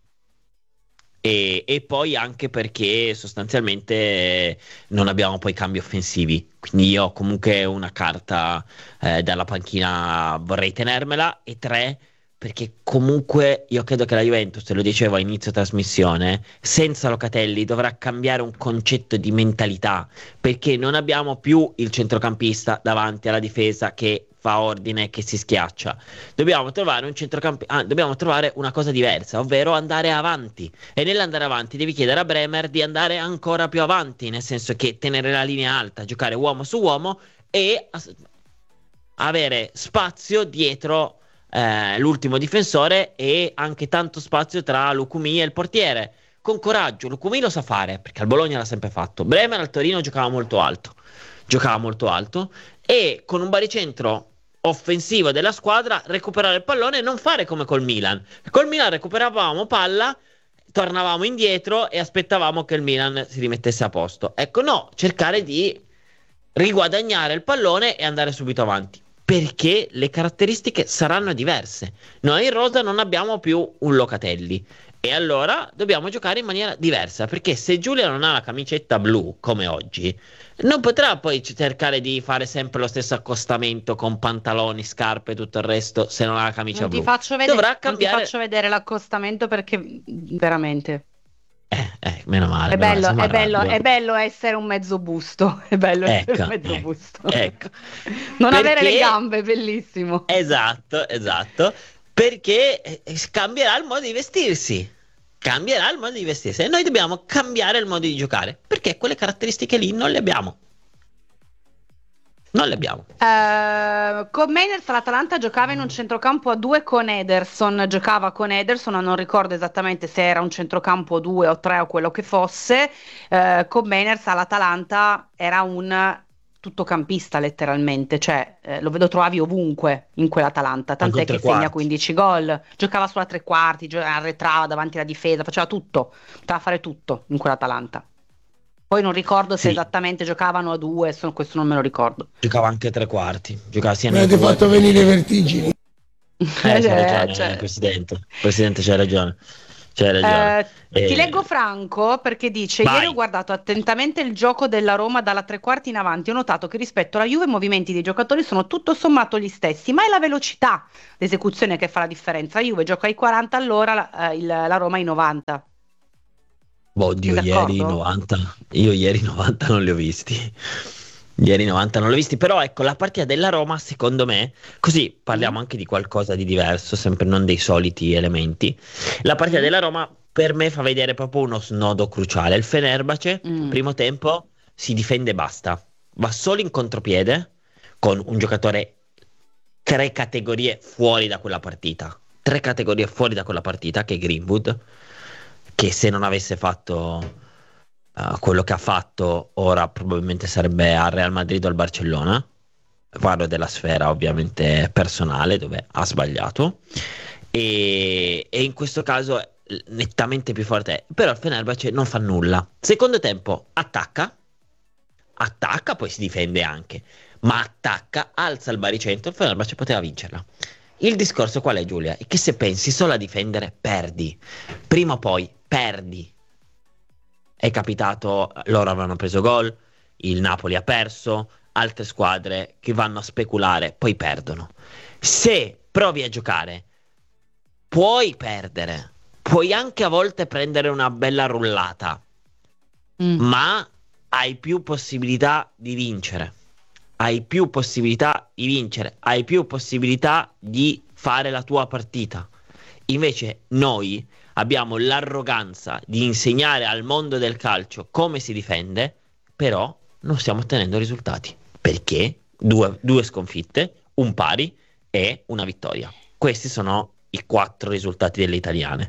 E, e poi anche perché sostanzialmente eh, non abbiamo poi cambi offensivi, quindi io comunque una carta eh, dalla panchina vorrei tenermela. E tre, perché comunque io credo che la Juventus, te lo dicevo a inizio trasmissione, senza Locatelli dovrà cambiare un concetto di mentalità, perché non abbiamo più il centrocampista davanti alla difesa che fa ordine, che si schiaccia. Dobbiamo trovare un centrocampi- ah, dobbiamo trovare una cosa diversa, ovvero andare avanti. E nell'andare avanti devi chiedere a Bremer di andare ancora più avanti, nel senso che tenere la linea alta, giocare uomo su uomo e as- avere spazio dietro eh, l'ultimo difensore e anche tanto spazio tra Lucumí e il portiere. Con coraggio, Lucumí lo sa fare, perché al Bologna l'ha sempre fatto. Bremer al Torino giocava molto alto, giocava molto alto, e con un baricentro offensivo della squadra recuperare il pallone e non fare come col Milan. Col Milan recuperavamo palla, tornavamo indietro e aspettavamo che il Milan si rimettesse a posto. Ecco, no, cercare di riguadagnare il pallone e andare subito avanti, perché le caratteristiche saranno diverse. Noi in rosa non abbiamo più un Locatelli e allora dobbiamo giocare in maniera diversa, perché se Giulia non ha la camicetta blu come oggi, non potrà poi cercare di fare sempre lo stesso accostamento con pantaloni, scarpe e tutto il resto se non ha la camicia Non blu. ti faccio vedere, Dovrà non ti cambiare. faccio vedere l'accostamento perché veramente Eh, eh, meno male. è meno male, bello, siamo è bello, arrabbiati. è bello essere un mezzo busto, è bello essere Ecco, un mezzo ecco, busto. ecco. Non avere Perché- le gambe, bellissimo. Esatto, esatto. perché eh, cambierà il modo di vestirsi. Cambierà il modo di vestirsi e noi dobbiamo cambiare il modo di giocare, perché quelle caratteristiche lì non le abbiamo. Non le abbiamo. Uh, con Mainers l'Atalanta giocava in un centrocampo a due con Ederson, giocava con Ederson, non ricordo esattamente se era un centrocampo a due o tre o quello che fosse. Uh, con Mainers all'Atalanta era un tuttocampista letteralmente, cioè eh, lo vedo trovavi ovunque in quell'Atalanta, tant'è che segna quindici gol, giocava sulla tre quarti, gio- arretrava davanti alla difesa, faceva tutto, poteva fare tutto in quell'Atalanta. Poi non ricordo se sì. esattamente giocavano a due, so, questo non me lo ricordo. Giocava anche tre quarti, giocava sia mi avete fatto venire vertigini. Eh, c'è ragione, cioè... Presidente, Presidente c'ha ragione. C'hai ragione. Eh, eh, ti leggo Franco perché dice: vai. Ieri ho guardato attentamente il gioco della Roma dalla tre quarti in avanti. Ho notato che rispetto alla Juve i movimenti dei giocatori sono tutto sommato gli stessi, ma è la velocità, l'esecuzione che fa la differenza. La Juve gioca ai quaranta all'ora, la, eh, il, la Roma ai novanta. Oddio, ieri novanta. Io ieri novanta non li ho visti. Ieri novanta non l'ho visti, però ecco, la partita della Roma, secondo me, così parliamo anche di qualcosa di diverso, sempre non dei soliti elementi. La partita della Roma per me fa vedere proprio uno snodo cruciale. Il Fenerbahce, Mm. primo tempo, si difende e basta. Va solo in contropiede con un giocatore tre categorie fuori da quella partita. Tre categorie fuori da quella partita, che è Greenwood, che se non avesse fatto Uh, quello che ha fatto ora probabilmente sarebbe al Real Madrid o al Barcellona. Parlo della sfera ovviamente personale dove ha sbagliato e, e in questo caso è nettamente più forte, però il Fenerbahce non fa nulla. Secondo tempo attacca attacca poi si difende anche, ma attacca, alza il baricentro, il Fenerbahce poteva vincerla. Il discorso qual è, Giulia? È che se pensi solo a difendere perdi, prima o poi perdi. È capitato, loro avevano preso gol, il Napoli ha perso, altre squadre che vanno a speculare poi perdono. Se provi a giocare puoi perdere, puoi anche a volte prendere una bella rullata, mm. ma hai più possibilità di vincere, hai più possibilità di vincere, hai più possibilità di fare la tua partita. Invece noi abbiamo l'arroganza di insegnare al mondo del calcio come si difende, però non stiamo ottenendo risultati. Perché? Due, due sconfitte, un pari e una vittoria. Questi sono i quattro risultati delle italiane.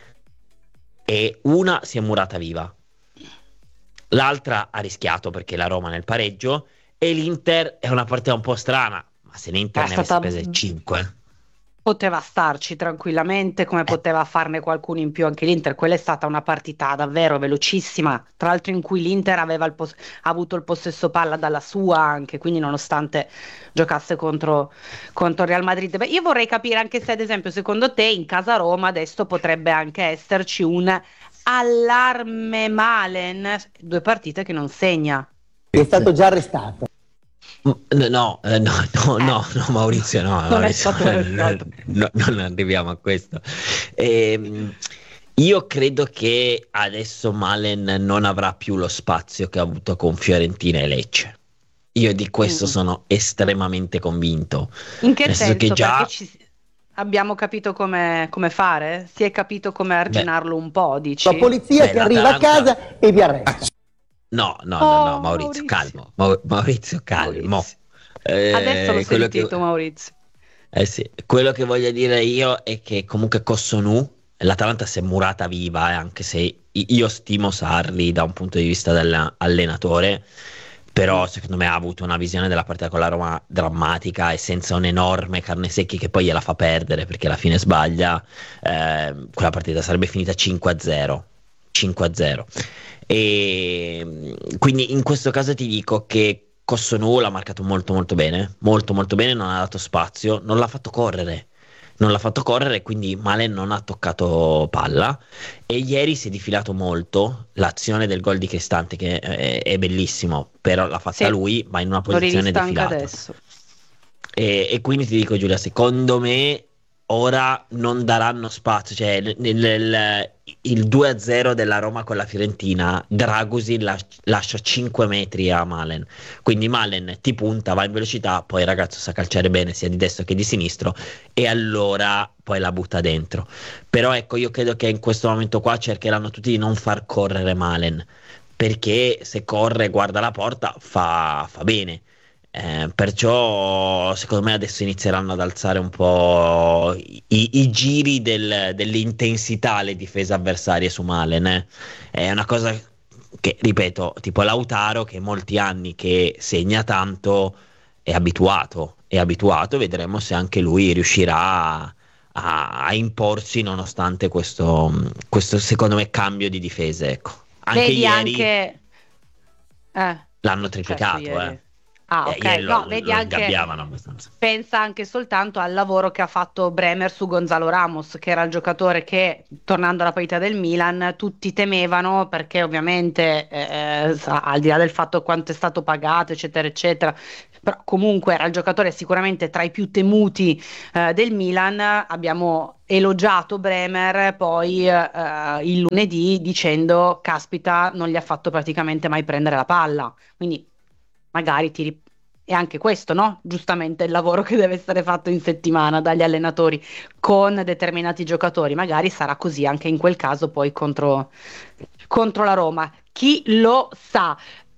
E una si è murata viva. L'altra ha rischiato perché la Roma nel pareggio e l'Inter è una partita un po' strana, ma se l'Inter è ne stata... avesse prese cinque... poteva starci tranquillamente, come poteva farne qualcuno in più anche l'Inter. Quella è stata una partita davvero velocissima, tra l'altro in cui l'Inter aveva il pos- ha avuto il possesso palla dalla sua anche, quindi nonostante giocasse contro, contro il Real Madrid. Beh, io vorrei capire anche se ad esempio secondo te in casa Roma adesso potrebbe anche esserci un allarme Malen, due partite che non segna. È stato già arrestato. No, no, eh, no, no, no, no, Maurizio, no, Non Maurizio, è stato arrestato. no, non arriviamo a questo. Ehm, io credo che adesso Malen non avrà più lo spazio che ha avuto con Fiorentina e Lecce. Io di questo Mm. sono estremamente convinto. In che Nel senso? senso che già- Perché ci... abbiamo capito come, come fare? Si è capito come arginarlo un po', dici? La polizia Beh, che arriva a l'Atalanta- casa e vi arresta. No, no, Oh, no, no, Maurizio, Maurizio. calmo, Mau- Maurizio, calmo. Maurizio. Eh, Adesso l'ho quello sentito, che- Maurizio. Eh sì, quello che voglio dire io è che comunque Cossonù, l'Atalanta si è murata viva, eh, anche se i- io stimo Sarri da un punto di vista dell'allenatore, però secondo me ha avuto una visione della partita con la Roma drammatica e senza un enorme Carnesecchi che poi gliela fa perdere perché alla fine sbaglia, eh, quella partita sarebbe finita cinque a zero. cinque a zero. E quindi in questo caso ti dico che Cossonù l'ha marcato molto molto bene, molto molto bene, non ha dato spazio, non l'ha fatto correre, non l'ha fatto correre, quindi Malen non ha toccato palla e ieri si è difilato molto l'azione del gol di Cristante che è, è bellissimo, però l'ha fatta Sì. lui, ma in una L'ho posizione rivista anche defilata. adesso. E, e quindi ti dico Giulia, secondo me ora non daranno spazio, cioè nel, nel, il due a zero della Roma con la Fiorentina, Dragusin las- lascia cinque metri a Malen, quindi Malen ti punta, va in velocità, poi il ragazzo sa calciare bene sia di destro che di sinistro e allora poi la butta dentro. Però ecco, io credo che in questo momento qua cercheranno tutti di non far correre Malen, perché se corre guarda la porta fa, fa bene. Eh, perciò secondo me adesso inizieranno ad alzare un po' i, i giri del, dell'intensità alle difese avversarie su Malen, eh. È una cosa che, ripeto, tipo Lautaro che molti anni che segna tanto è abituato, è abituato, vedremo se anche lui riuscirà a, a, a imporsi nonostante questo, questo secondo me cambio di difese, ecco. Anche Vedi ieri anche... eh, l'hanno triplicato, certo, eh. Ah, Eh, ok, ieri no, lo, vedi lo anche, ingabbiavano abbastanza. pensa anche soltanto al lavoro che ha fatto Bremer su Gonzalo Ramos, che era il giocatore che, tornando alla partita del Milan, tutti temevano perché ovviamente, eh, sa- al di là del fatto quanto è stato pagato, eccetera, eccetera, però comunque era il giocatore sicuramente tra i più temuti eh, del Milan. Abbiamo elogiato Bremer poi eh, il lunedì dicendo, caspita, non gli ha fatto praticamente mai prendere la palla, quindi magari ti rip- è anche questo, no? Giustamente il lavoro che deve essere fatto in settimana dagli allenatori con determinati giocatori, magari sarà così anche in quel caso poi contro, contro la Roma. Chi lo sa?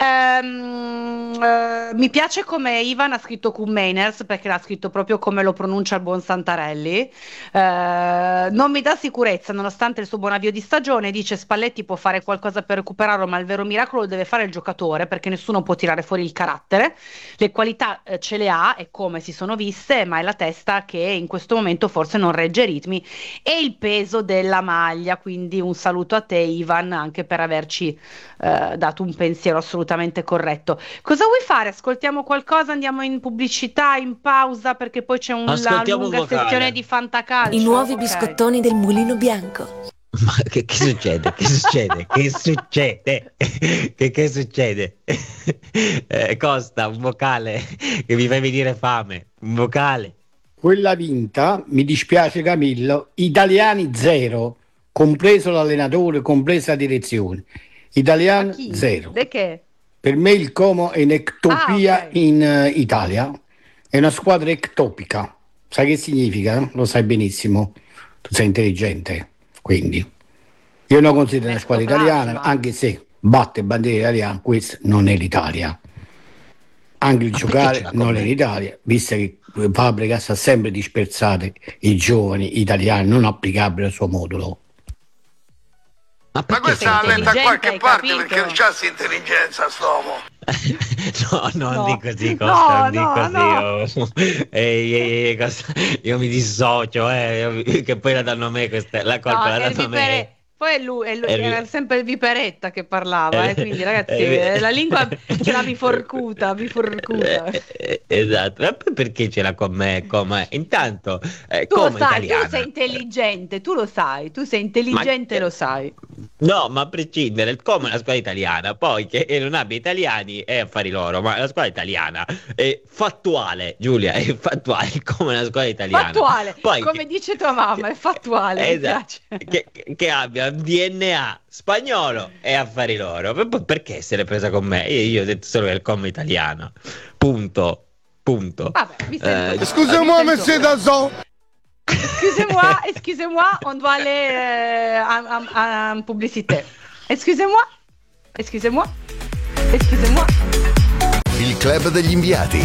Ehm, eh, mi piace come Ivan ha scritto Koemaners, perché l'ha scritto proprio come lo pronuncia il buon Santarelli. Eh, non mi dà sicurezza nonostante il suo buon avvio di stagione. Dice Spalletti può fare qualcosa per recuperarlo, ma il vero miracolo lo deve fare il giocatore, perché nessuno può tirare fuori il carattere. Le qualità eh, ce le ha e come si sono viste, ma è la testa che in questo momento forse non regge i ritmi e il peso della maglia. Quindi un saluto a te Ivan, anche per averci eh, dato un pensiero assolutamente corretto. Cosa vuoi fare? Ascoltiamo qualcosa, andiamo in pubblicità, in pausa, perché poi c'è una Ascoltiamo lunga un vocale. sezione di fantacalcio. I nuovi Ok. biscottoni del Mulino Bianco. Ma che, che succede? Che succede? Che succede? Che, che succede? Eh, Costa, un vocale che mi fai venire fame. Un vocale. Quella vinta, mi dispiace Camillo, italiani zero, compreso l'allenatore, compresa la direzione. Italiani Chi? zero. De che? Per me il Como è un'ectopia Ah, ok. in eh, Italia, è una squadra ectopica. Sai che significa? Lo sai benissimo, tu sei intelligente, quindi io non considero una squadra italiana, Ectoplasma. anche se batte bandiera italiana, questa non è l'Italia. Anche il Ma perché giocare ce l'ha con non è me? l'Italia, visto che Fabregas ha sempre dispersato i giovani italiani non applicabili al suo modulo. Ma Ma perché questa sei la letta da intelligente, qualche hai parte capito? perché non c'ha questa intelligenza st'uomo. No, non No. di così, No, Costa, non di no, così. no. oh. Ehi, ehi, ehi, Costa, io mi dissocio, eh, io- che poi la danno a me questa, la colpa No, la è il danno a me. vipere- Poi è lui, è lui- È lui. era sempre il Viperetta che parlava, eh, Eh, quindi ragazzi, eh, eh, la lingua ce l'ha biforcuta, biforcuta. Eh, eh, esatto, ma poi perché ce l'ha con me? Come? Intanto, eh, Tu lo come sai, italiana. tu sei intelligente, tu lo sai, tu sei intelligente e Ma- lo sai. No, ma a prescindere, come la squadra italiana, poi che non abbia italiani è affari loro, ma la squadra italiana è fattuale, Giulia, è fattuale come la squadra italiana. Fattuale, Poi come che- dice tua mamma, è fattuale, mi Esatto, piace. che, che- che abbia un D N A spagnolo e affari loro. Per- per- Perché se l'è presa con me? Io, io ho detto solo che è il come italiano. Punto. Punto. Vabbè, mi sento. Eh, Excusez-moi, mi monsieur sento- Dazon. Excusez-moi, excusez-moi, on doit aller euh, en, en- en publicité. Excusez-moi, excusez-moi, excusez-moi. Il club degli inviati.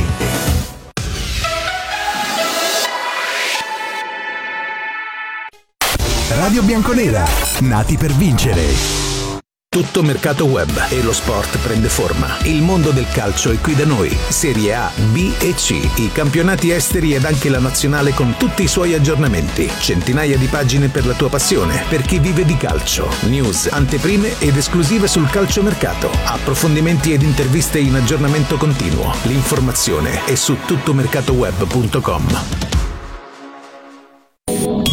Radio Bianconera, nati per vincere. Tutto mercato web e lo sport prende forma. Il mondo del calcio è qui da noi. Serie A, B e C, i campionati esteri ed anche la nazionale con tutti i suoi aggiornamenti. Centinaia di pagine per la tua passione, per chi vive di calcio. News, anteprime ed esclusive sul calciomercato. Approfondimenti ed interviste in aggiornamento continuo. L'informazione è su tuttomercatoweb punto com.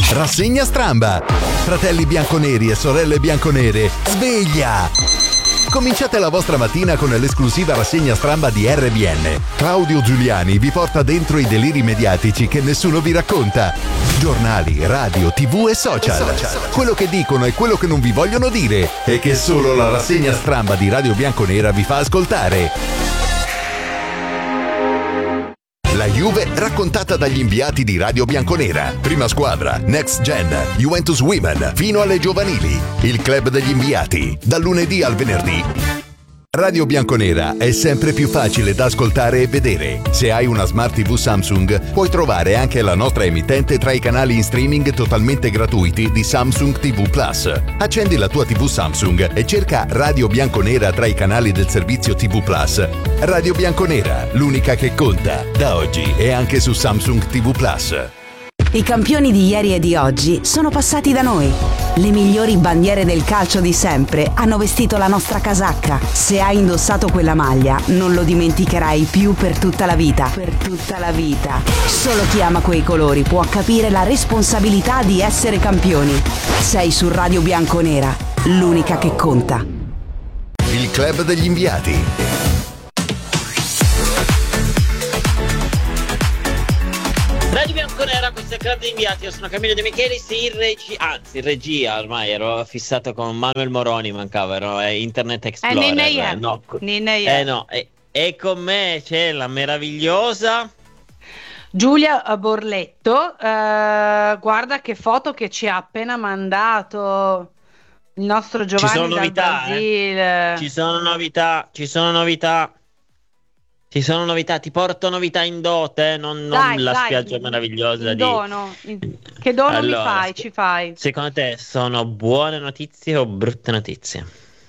Rassegna stramba. Fratelli bianconeri e sorelle bianconere, sveglia! Cominciate la vostra mattina con l'esclusiva rassegna stramba di R B N. Claudio Giuliani vi porta dentro i deliri mediatici che nessuno vi racconta. Giornali, radio, tv e social. Quello che dicono e quello che non vi vogliono dire e che solo la rassegna stramba di Radio Bianconera vi fa ascoltare. La Juve raccontata dagli inviati di Radio Bianconera. Prima squadra, Next Gen, Juventus Women, fino alle giovanili. Il club degli inviati, dal lunedì al venerdì. Radio Bianconera è sempre più facile da ascoltare e vedere. Se hai una Smart tivù Samsung, puoi trovare anche la nostra emittente tra i canali in streaming totalmente gratuiti di Samsung tivù Plus. Accendi la tua tivù Samsung e cerca Radio Bianconera tra i canali del servizio tivù Plus. Radio Bianconera, l'unica che conta, da oggi e anche su Samsung tivù Plus. I campioni di ieri e di oggi sono passati da noi. Le migliori bandiere del calcio di sempre hanno vestito la nostra casacca. Se hai indossato quella maglia, non lo dimenticherai più per tutta la vita. Per tutta la vita. Solo chi ama quei colori può capire la responsabilità di essere campioni. Sei su Radio Bianconera, l'unica che conta. Il club degli inviati. Radio Bianconera, questo è il club di inviati. Io sono Camillo De Michelis, in regia, anzi in regia ormai ero fissato con Manuel Moroni, mancava, ero eh, Internet Explorer. Eh, Ninne eh, no, Ninne eh no, e, e con me c'è la meravigliosa Giulia Borletto. Eh, guarda che foto che ci ha appena mandato il nostro Giovanni ci sono dal novità, Brasile. Eh? Ci sono novità, ci sono novità. Ci sono novità, ti porto novità in dote, eh? non, non Dai, la dai, spiaggia meravigliosa in di... dono. In- Che dono Allora, mi fai? Ci fai? Secondo te sono buone notizie o brutte notizie?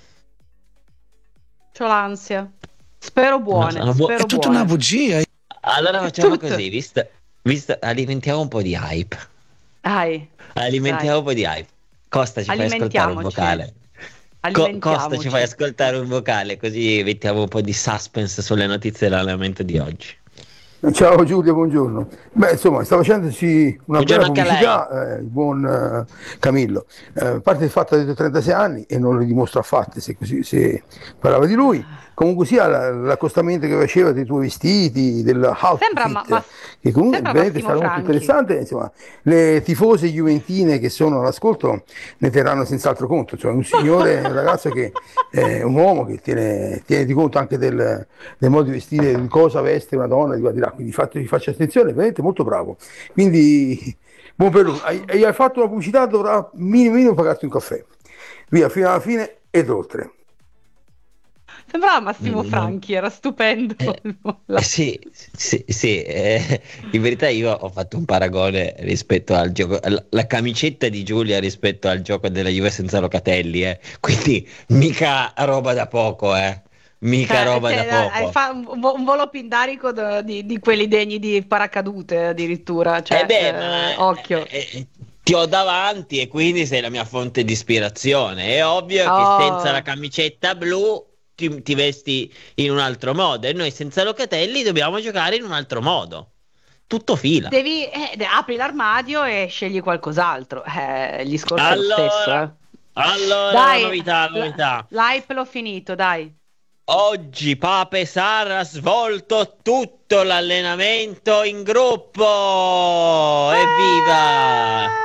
C'ho l'ansia. Spero buone. No, sono bu- spero è tutta buone. una bugia. Allora facciamo Tutto. così, visto, visto, alimentiamo un po' di hype. Dai. Alimentiamo Dai. un po' di hype. Costa, ci fai ascoltare un Alimentiamoci. vocale. Co- Alimentiamoci. Costa, ci fai ascoltare un vocale, così mettiamo un po' di suspense sulle notizie dell'allenamento di oggi. Ciao Giulia, buongiorno. Beh, insomma, sta facendosi una Buongiorno bella anche a pubblicità, eh, il buon eh, Camillo. Eh, a parte il fatto che ha detto trentasei anni e non lo dimostra affatto se, così, se parlava di lui. Comunque sia la- l'accostamento che faceva dei tuoi vestiti, dell'outfit, Sembra, ma- ma- che comunque sembra veramente Massimo sarà molto Franchi. interessante. Insomma, le tifose juventine che sono all'ascolto ne terranno senz'altro conto. Cioè, un signore, un ragazzo che è un uomo che tiene, tiene di conto anche del, del modo di vestire, di cosa veste una donna, di qua di là. Quindi fatto, vi faccio attenzione, è veramente molto bravo. Quindi, buon per lui. Hai, hai fatto una pubblicità, dovrà minimo minimo pagarti un caffè. Via, fino alla fine ed oltre. Sembrava Massimo Mm. Franchi, era stupendo. Eh, sì, sì, sì, eh, in verità io ho fatto un paragone rispetto al gioco, la, la camicetta di Giulia rispetto al gioco della Juve senza Locatelli, eh. Quindi mica roba da poco, eh. Mica Cioè, roba cioè, da eh, poco. fa un, vo- un volo pindarico da- di, di quelli degni di paracadute addirittura. Cioè, Eh beh, eh, ma- occhio. Eh, ti ho davanti e quindi sei la mia fonte di ispirazione. È ovvio Oh. che senza la camicetta blu ti, ti vesti in un altro modo e noi senza Locatelli dobbiamo giocare in un altro modo. Tutto fila. Devi, eh, de- apri l'armadio e scegli qualcos'altro. Eh, il discorso è lo Allora, stesso. Eh. allora Dai, novità, l- novità. L'hype l'ho finito, dai. Oggi Pape Sarr ha svolto tutto l'allenamento in gruppo. Evviva!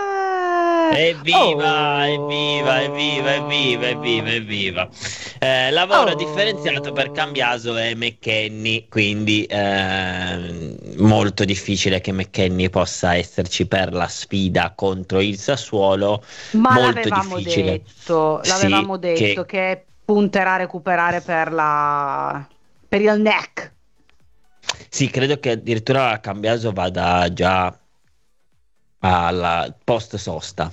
Evviva, evviva, evviva, evviva, evviva, evviva. Eh, lavoro Oh. differenziato per Cambiaso e McKennie, quindi eh, molto difficile che McKennie possa esserci per la sfida contro il Sassuolo. Ma molto l'avevamo difficile. detto, Sì, l'avevamo detto che- che... punterà a recuperare per la per il neck. Sì, credo che addirittura Cambiaso vada già al post sosta.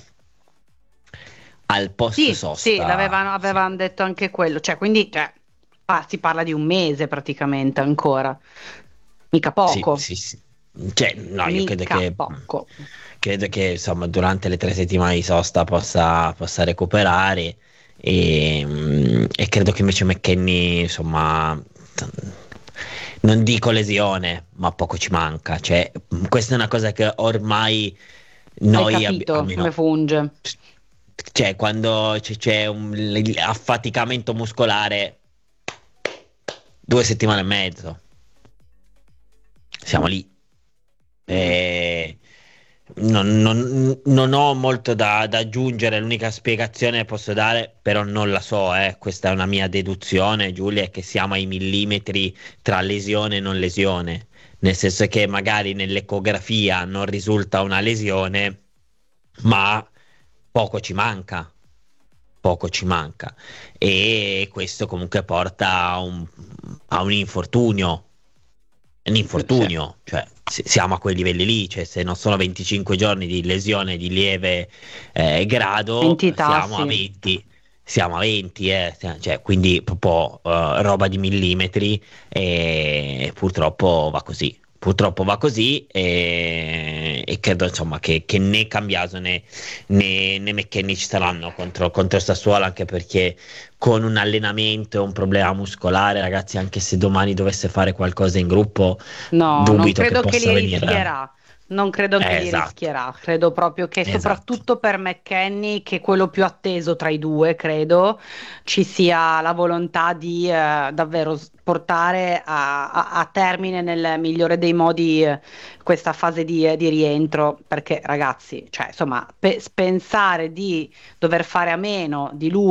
Al post Sì, sosta. sì, l'avevano avevano detto anche quello, cioè quindi cioè, ah, si parla di un mese praticamente ancora. Mica poco. Sì, sì, sì. Cioè, no, io credo Mica che poco. credo che insomma durante le tre settimane di sosta possa, possa recuperare e, mm, e credo che invece McKennie insomma non dico lesione ma poco ci manca, cioè questa è una cosa che ormai noi Hai abbi- capito almeno come funge? cioè quando c'è, c'è un l- affaticamento muscolare, due settimane e mezzo, siamo lì. E non, non- non ho molto da, da aggiungere, l'unica spiegazione che posso dare, però non la so, eh, questa è una mia deduzione, Giulia, è che siamo ai millimetri tra lesione e non lesione, nel senso che magari nell'ecografia non risulta una lesione, ma poco ci manca, poco ci manca, e questo comunque porta a un, a un infortunio, un infortunio, cioè se- siamo a quei livelli lì, cioè se non sono venticinque giorni di lesione di lieve eh, grado, Entità, siamo a sì. venti, siamo a venti, eh, cioè, quindi proprio eh, roba di millimetri, e purtroppo va così. Purtroppo va così, e, e credo insomma che, che né Cambiaso né, né, né McKennie ci saranno contro, contro il Sassuolo, anche perché con un allenamento e un problema muscolare, ragazzi, anche se domani dovesse fare qualcosa in gruppo, No, non dubito credo che che possa li venire. rischierà. Non credo che Eh, li esatto. rischierà. Credo proprio che Esatto. soprattutto per McKennie, che è quello più atteso tra i due, credo, ci sia la volontà di eh, davvero s- portare a, a- a termine nel migliore dei modi eh, questa fase di, eh, di rientro. Perché, ragazzi, cioè, insomma, pe- pensare di dover fare a meno di lui